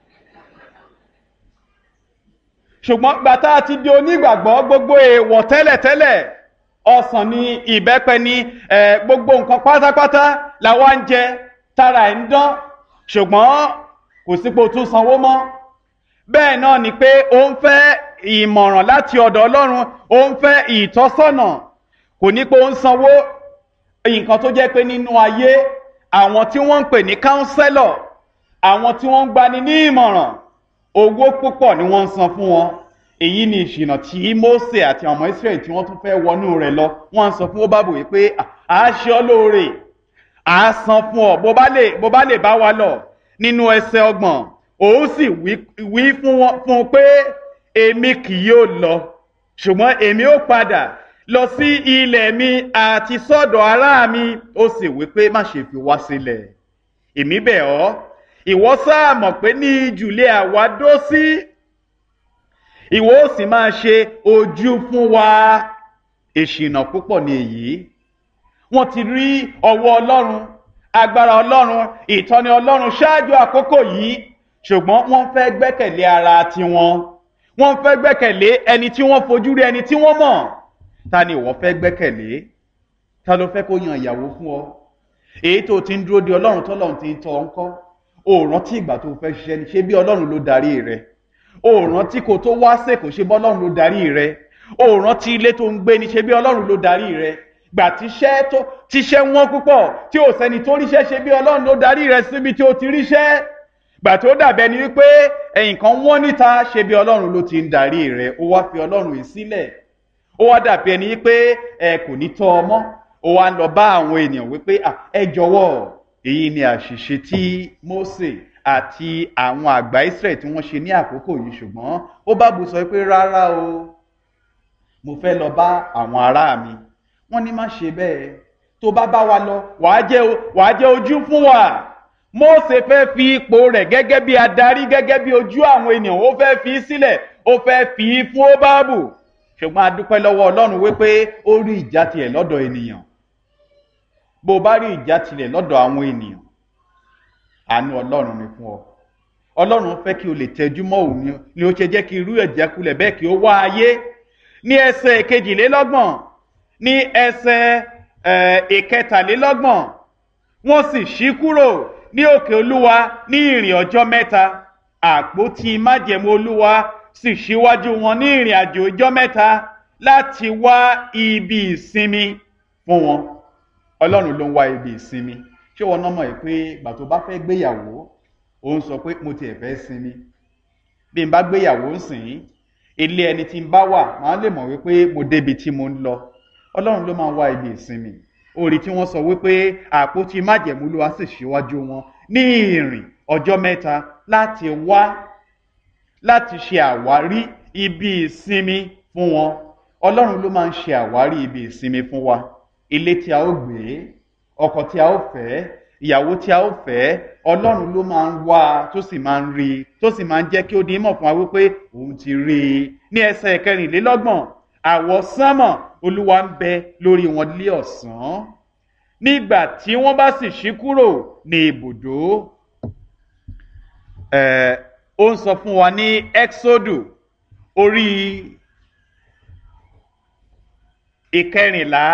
Ṣùgbọ́n gbàtà ti di onígbàgbọ́, gbogbo èèwọ̀ tẹ́lẹ̀tẹ́lẹ̀, ọsàn ni, ìbẹ́pẹ ni, gbogbo nǹkan pátápátá làwa ń jẹ, tára ẹ̀ ń dán. Ṣùgbọ́n kò sípò tún sanwó mọ́. Bẹ́ẹ̀ náà ni pé ó ń fẹ́ ìmọ̀ràn láti ọ̀dọ̀ Ọlọ́run, ó ń fẹ́ ìtọ́sọ́nà, kò ní pé ó ń sanwó. Nǹkan tó jẹ́ pé nínú ayé, àwọn tí wọ́n ń pè ní káúnsẹ́lọ̀, àwọn tí wọ́n ń gbani ní ìmọ̀ràn, owó púpọ̀ ni wọ́n ń san fún wọn. Èyí ni ìṣìnà tí Mósè àti ọmọ Ísírẹ́lì tí wọ́n tún fẹ́ wọnú rẹ̀ lọ. Wọ́n ń sọ fún Hóbábù wípé à á ṣe ọ́ lóore, à á san fún ọ bó bá lè bó bá lè bá wa lọ. Nínú ẹsẹ̀ ọgbọ̀n, òun sì wí fún un pé èmi kì yóò lọ, ṣùgbọ́n èmi ó padà lọ sí ilẹ̀ mi àti sọ́dọ̀ ará mi. Ó sì wí pé má ṣe fi wá sílẹ̀. Èmi bẹ̀ ọ́, ìwọ sáà mọ̀ pé ní ìjùlé àwa dó sí, ìwọ ó sì máa ṣe ojú fún wa. Ìṣìnà púpọ̀ ni èyí. Wọ́n ti rí ọwọ́ Ọlọ́run, agbára Ọlọ́run, ìtọ́ni Ọlọ́run ṣáájú àkókò yìí, ṣùgbọ́n wọ́n fẹ́ gbẹ́kẹ̀lé ara tiwọn. Wọ́n fẹ́ gbẹ́kẹ̀lé ẹni tí wọ́n fojú rí, ẹni tí wọ́n mọ̀. Ta ni ìwọ fẹ́ gbẹ́kẹ̀lé? Ta ló fẹ́ kó yan ìyàwó fún ọ? Èyí tó ti ń dúró de Ọlọ́run tọ́lọ́run ti ń tọ́ ọ ńkọ́? O rántí ìgbà tó fẹ́ ṣiṣẹ́ ni, ṣé bí Ọlọ́run ló darí rẹ? O rántí kó tó wá sèkò, ṣé bí Ọlọ́run ló darí rẹ? O rántí ilé tó ń gbé ni, ṣé bí Ọlọ́run ló darí rẹ? Gbà tíṣẹ́ tó tíṣẹ́ wọ́n púpọ̀ tí ò sẹ́ni tó ríṣẹ́, ṣé bí Ọlọ́run ló darí rẹ síbi tí ó ti ríṣẹ́? Gbà tó dàbẹ́ ni wípé ẹ̀yìn kan wọ́n níta, ṣé bí Ọlọ́run ló ti ń darí rẹ? Ó wá fi Ọlọ́run yìí sílẹ̀. Ó wá dàbí ẹni wípé ẹ kò ní tọ́ ọmọ. Ó wá lọ bá àwọn ènìyàn wípé ẹ jọ̀wọ́. Èyí ni àṣìṣe tí Mósè àti àwọn àgbà Ísírẹ́lì tí wọ́n ṣe ní àkókò yìí. Ṣùgbọ́n Hóbábù sọ pé rárá o, mo fẹ́ lọ bá àwọn ará mi. Wọ́n ní má ṣe bẹ́ẹ̀. Tó bá bá wa lọ, wàá jẹ́ wàá jẹ́ ojú fún wa. Mósè fẹ́ fi ipò rẹ̀ gẹ́gẹ́ bí adarí, gẹ́gẹ́ bí ojú àwọn ènìyàn, ó fẹ́ fi sílẹ̀, ó fẹ́ fi fún Hóbábù. Ṣùgbọ́n a dúpẹ́ lọ́wọ́ Ọlọ́run wípé ó rí ìjà tilẹ̀ lọ́dọ̀ ènìyàn. Bó bá rí ìjà tilẹ̀ lọ́dọ̀ àwọn ènìyàn, àánú Ọlọ́run ni fún ọ. Ọlọ́run fẹ́ kí o lè tẹjú mọ́ òun ni ó ṣe jẹ́ kí irú ìjákulẹ̀ bẹ́ẹ̀ kí ó wá ayé. Ní ẹsẹ̀ kejìlélọ́gbọ̀n, ní ẹsẹ̀ ìkẹtàlélọ́gbọ̀n, wọ́n sì ṣí kúrò ní òkè Olúwa ní ìrìn ọjọ́ mẹ́ta. Àpótí májẹ̀mú Olúwa sì ṣíwájú wọn ní ìrìn àjò ọjọ́ mẹ́ta láti wá ibi ìsinmi fún wọn. Ọlọ́run ló ń wá ibi ìsinmi. Ṣé wọn náà mọ̀ pé ìgbà tó bá fẹ́ gbéyàwó, ó ń sọ pé mo tiẹ̀ fẹ́ sinmi. Bí n bá gbéyàwó ń sìn, ilé ẹni tí n bá wà máa lè mọ̀ wípé mo débi tí mo ń lọ. Ọlọ́run ló máa ń wá ibi ìsinmi. Orí tí wọ́n sọ wípé àpótí májẹ̀mú Olúwa sì ṣíwájú wọn ní ìrìn ọjọ́ mẹ́ta láti wá láti ṣe àwárí ibi ìsinmi fún wọn. Ọlọ́run ló máa ń ṣe àwárí ibi ìsinmi fún wa. Ilé tí a ó gbé, ọkọ tí a ó fẹ́, ìyàwó tí a ó fẹ́, Ọlọ́run ló máa ń wá tó sì máa ń rí, tó sì máa ń jẹ́ kí ó di mọ̀ fún wa wípé òun ti rí i. Ní ẹsẹ̀ kẹrìnlélọ́gbọ̀n, àwọsánmọ̀ Olúwa ń bẹ lórí wọn lé ọ̀sán, nígbà tí wọ́n bá sì ṣí kúrò ní ibùdó. Ẹ̀ ó ń sọ fún wa ní Ẹ́ksódù orí ìkẹrìnlá.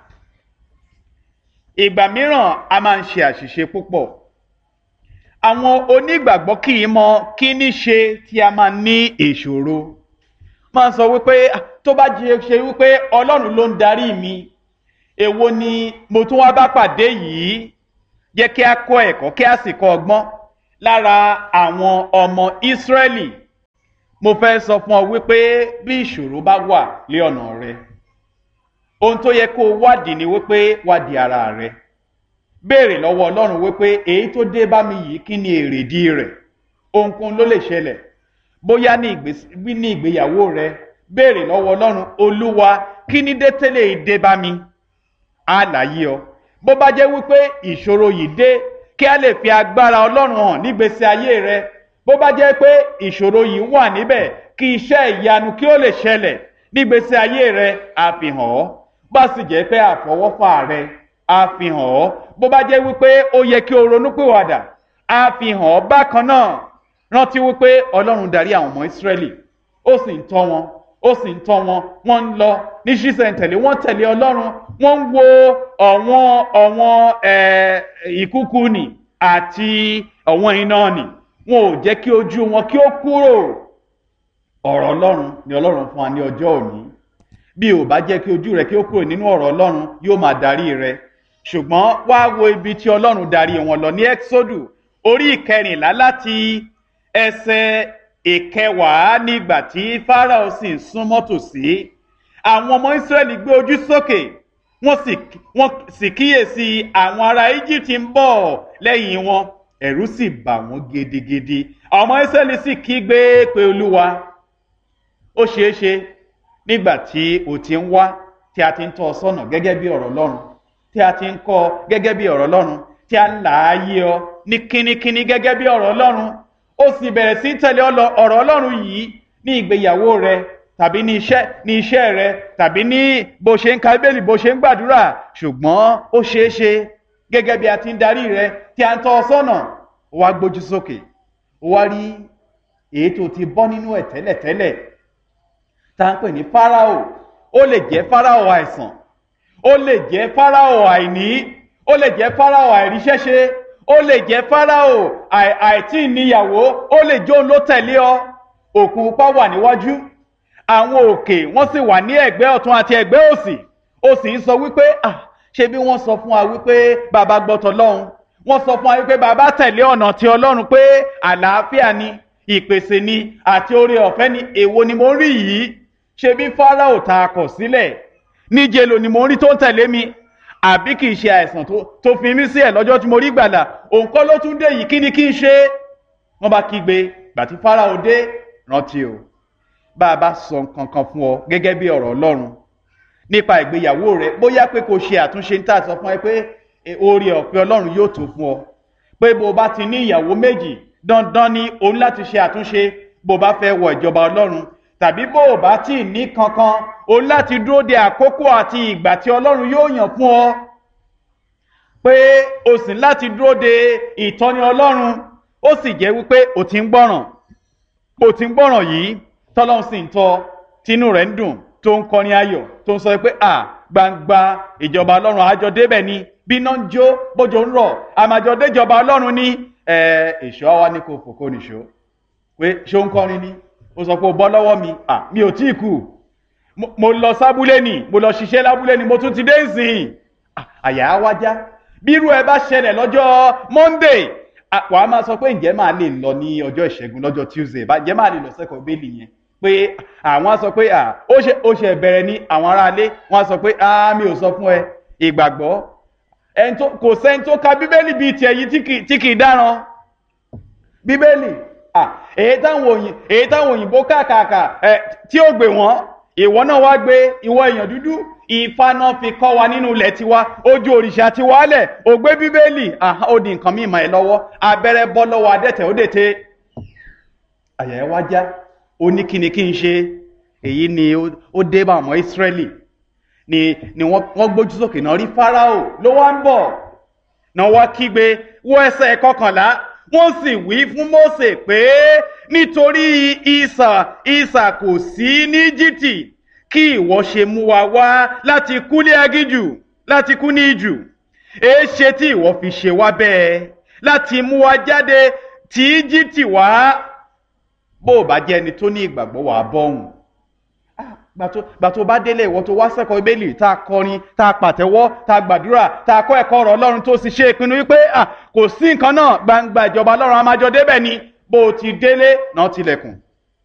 Ìgbà mìíràn a máa ń ṣe àṣìṣe púpọ̀. Àwọn onígbàgbọ́ kì í mọ kí ní ṣe tí a máa ní ìṣòro. Máa ń sọ wípé tó bá jẹ́ ṣe wípé Ọlọ́run ló ń darí mi, èwo ni mo tún wá bá pàdé yìí? Jẹ́ kí a kọ́ ẹ̀kọ́ kí a sì kọ́ ọgbọ́n lára àwọn ọmọ Ísírẹ́lì. Mo fẹ́ sọ fún ọ wípé bí ìṣòro bá wà lé ọ̀nà rẹ, ohun tó yẹ kó o wádìí ni wípé wádìí ara rẹ. Béèrè lọ́wọ́ Ọlọ́run wípé èyí tó dé bá mi yìí kí ni èrèdí rẹ̀? Ohunkóhun ló lè ṣẹlẹ̀. Bóyá ní ìgbéyàwó rẹ, béèrè lọ́wọ́ Ọlọ́run, Olúwa kí ni dé tẹ́lẹ̀ dé bá mi? Àlàyé ọ. Bó bá jẹ́ wípé ìṣòro yìí dé kí a lè fi agbára Ọlọ́run hàn nígbésí ayé rẹ, bó bá jẹ́ pé ìṣòro yìí wà níbẹ̀ kí iṣẹ́ ìyanu kí ó lè ṣẹlẹ̀ nígbésí ayé rẹ, a fi hàn ọ́. Bá sì jẹ́ pé àfọwọ́fà rẹ, a fi hàn ọ́. Bó bá jẹ́ wípé ó yẹ kí o ronúpìwàdà, a fi hàn ọ́ bákan náà. Rántí wípé Ọlọ́run darí àwọn ọmọ Ísírẹ́lì, ó sì ń tọ́ wọn, ó sì ń tọ́ wọn, wọ́n ń lọ ní ṣísẹ̀ntẹ̀lé, wọ́n tẹ̀lé Ọlọ́run, wọ́n ń wo ọ̀wọ́n ọ̀wọ́n ìkúkú nì àti ọ̀wọ́n iná nì. Wọn ò jẹ́ kí ojú wọn kí ó kúrò. Ọ̀rọ̀ Ọlọ́run ni Ọlọ́run fún wa ní ọjọ́ òní. Bí ò bá jẹ́ kí ojú rẹ kí ó kúrò nínú ọ̀rọ̀ Ọlọ́run, yóò máa darí rẹ. Ṣùgbọ́n wá wo ibi tí Ọlọ́run darí wọn lọ ní Ẹ́kísódù orí ìkẹrìnlá láti ẹsẹ̀ ìkẹwàá. Nígbà tí Fáráò sì ń súnmọ́ tòsí, àwọn ọmọ Ísírẹ́lì gbé ojú sókè, wọ́n sì kíyèsí àwọn ará Íjíbítì ń bọ̀ lẹ́yìn wọn. Ẹ̀rù sì bà wọ́n gidigidi. Àwọn ọmọ Ísírẹ́lì sì kígbe pé Olúwa. Ó ṣeé ṣe nígbà tí o ti ń wá, tí a ti ń tọ́ ọ sọ́nà gẹ́gẹ́ bí ọ̀rọ̀ Ọlọ́run, tí a ti ń kọ́ ọ gẹ́gẹ́ bí ọ̀rọ̀ Ọlọ́run, tí a ń là á yé ọ ní kínníkínní gẹ́gẹ́ bí ọ̀rọ̀ Ọlọ́run, ó sì bẹ̀rẹ̀ sí tẹ̀lé ọ̀rọ̀ Ọlọ́run yìí ní ìgbéyàwó rẹ, tàbí ní iṣẹ́ ní iṣẹ́ rẹ, tàbí ní bó ṣe ń ka Bíbélì, bó ṣe ń gbàdúrà. Ṣùgbọ́n ó ṣeé ṣe gẹ́gẹ́ bí a ti ń darí rẹ, tí a ń tọ́ ọ sọ́nà, ó wá gbójú sókè, ó wá rí èyí tó ti bọ́ nínú ẹ̀ tẹ́lẹ̀tẹ́lẹ̀, tá à ń pè ní Fáráò. Ó lè jẹ́ Fáráò àìsàn, ó lè jẹ́ Fáráò àìní, ó lè jẹ́ Fáráò àìríṣẹ́ṣe, ó lè jẹ́ Fáráò àìtí níyàwó, ó lè jẹ́ òun ló tẹ̀lé ọ. Òkun pupa wà níwájú, àwọn òkè wọ́n sì wà ní ẹ̀gbẹ́ ọ̀tún àti ẹ̀gbẹ́ òsì. Ó sì ń sọ wípé ah ṣe bí wọ́n sọ fún wa wípé bàbá gbọ́tọ̀ lọ́hùn, wọ́n sọ fún wa wípé bàbá tẹ̀lé ọ̀nà ti Ọlọ́run pé àlàáfíà ni, ìpèsè ni àti oore ọ̀fẹ́ ni. Èwo ni mo rí yìí? Ṣe bí Fáráò tá a kọ̀ sílẹ̀ níje lò ni mo rí tó ń tẹ̀lé mi? Àbí kìí ṣe àìsàn tó fi mí sí ẹ̀ lọ́jọ́ tí mo rí gbàlà? Òun kọ́ ló tún dé yìí, kí ni kí n ṣe? Wọ́n bá kígbe. Gbà tí Fáráò dé, rántí o, bá a bá sọ nǹkan kan fún ọ gẹ́gẹ́ bí ọ̀rọ̀ Ọlọ́run nípa ìgbéyàwó rẹ, bóyá pé kò ṣe àtúnṣe ń tà sọ fún ẹ pé oore ọ̀fẹ́ Ọlọ́run yóò tó fún ọ, pé bó bá ti ní ìyàwó méjì dandan ni òun láti ṣe àtúnṣe bó bá fẹ́ wọ ìjọba Ọlọ́run, tàbí bó o bá tí ní kankan òun láti dúró de àkókò àti ìgbà tí Ọlọ́run yóò yàn fún ọ, pé o sì láti dúró de ìtọ́ni Ọlọ́run. Ó sì jẹ́ wípé o ti ń gbọ́ràn, o ti ń gbọ́ràn yìí, tọ́lọ́run sì ń tọ́, tínú rẹ̀ ń dùn, tó ń kọrin ayọ̀, tó ń sọ pé à gbangba ìjọba Ọlọ́run àjọ débẹ̀ ni, bí iná ń jó bójò ń rọ̀ àmàjọ déjọba Ọlọ́run ní èṣọ́ wa ní kò fòkó nìṣó, pé ṣó ń kọrin ni, ó sọ pé ó bọ́ lọ́wọ́ mi, à mi ò tíì kú, mo lọ sábúlé ni, mo lọ ṣiṣẹ́ lábúlé ni, mo tún ti dé ìsìn. Àyà á wájá. Bí irú ẹ bá ṣẹlẹ̀ lọ́jọ́ Monday, wàá máa sọ pé ǹjẹ́ máa lè lọ ní ọjọ́ ìṣẹ́gun, lọ́jọ́ Tuesday, ǹjẹ́ máa lè lọ sẹ́kọ̀ọ́ bẹ́ẹ̀lì yẹn, pé àwọn á sọ pé ó ṣe bẹ̀rẹ̀ ní àwọn aráalé, wọ́n á sọ pé mi ò sọ fún ẹ. Ìgbàgbọ́ kò sẹ́ni tó ka Bíbélì bíi tiẹ̀ yìí tí kì í dáràn. Bíbélì èyí táwọn òyìnbó kàkàkà tí ó gbé wọn, ìwọ náà wá gbé, ìwọ èèyàn dúdú, Ifá náà fi kọ́ wa nínú ilẹ̀ tiwa, ojú òrìṣà ti wálẹ̀, ó gbé Bíbélì, ó di nǹkan mímọ́ ẹ lọ́wọ́, abẹ́rẹ́ bọ́ lọ́wọ́ adẹ́tẹ̀ ó dètè. Àyà ẹ wá já, ó ní kíni kí n ṣe. Èyí ni ó dé bá ọmọ Ísírẹ́lì, ni wọ́n gbójú sókè náà rí Fáráò ló wá ń bọ̀, náà wá kígbe. Wọ ẹsẹ̀ kọkànlá, wọ́n sì wí fún Mósè pé nítorí ìsà ìsà kò sí ní Íjíbítì, kí ìwọ ṣe mú wa wá láti kú ní agíjù, láti kú ní ijù. Èéṣe tí ìwọ fi ṣe wá bẹ́ẹ̀ láti mú wa jáde tí Íjíbítì wá? Bó o bá jẹ́ ẹni tó ní ìgbàgbọ́ wà bọ́hùn. gbà tó bá délé ìwọ tó wá sẹ́kọ̀ọ́ Bíbélì tá a kọrin tá a pàtẹ́wọ́ tá a gbàdúrà tá a kọ́ ẹ̀kọ́ ọ̀rọ̀ Ọlọ́run tó sì ṣe ìpinnu wípé kò sí nǹkan náà gbangba ìjọba Ọlọ́run a máa jọ débẹ̀ ni bó o ti délé náà tilẹ̀kùn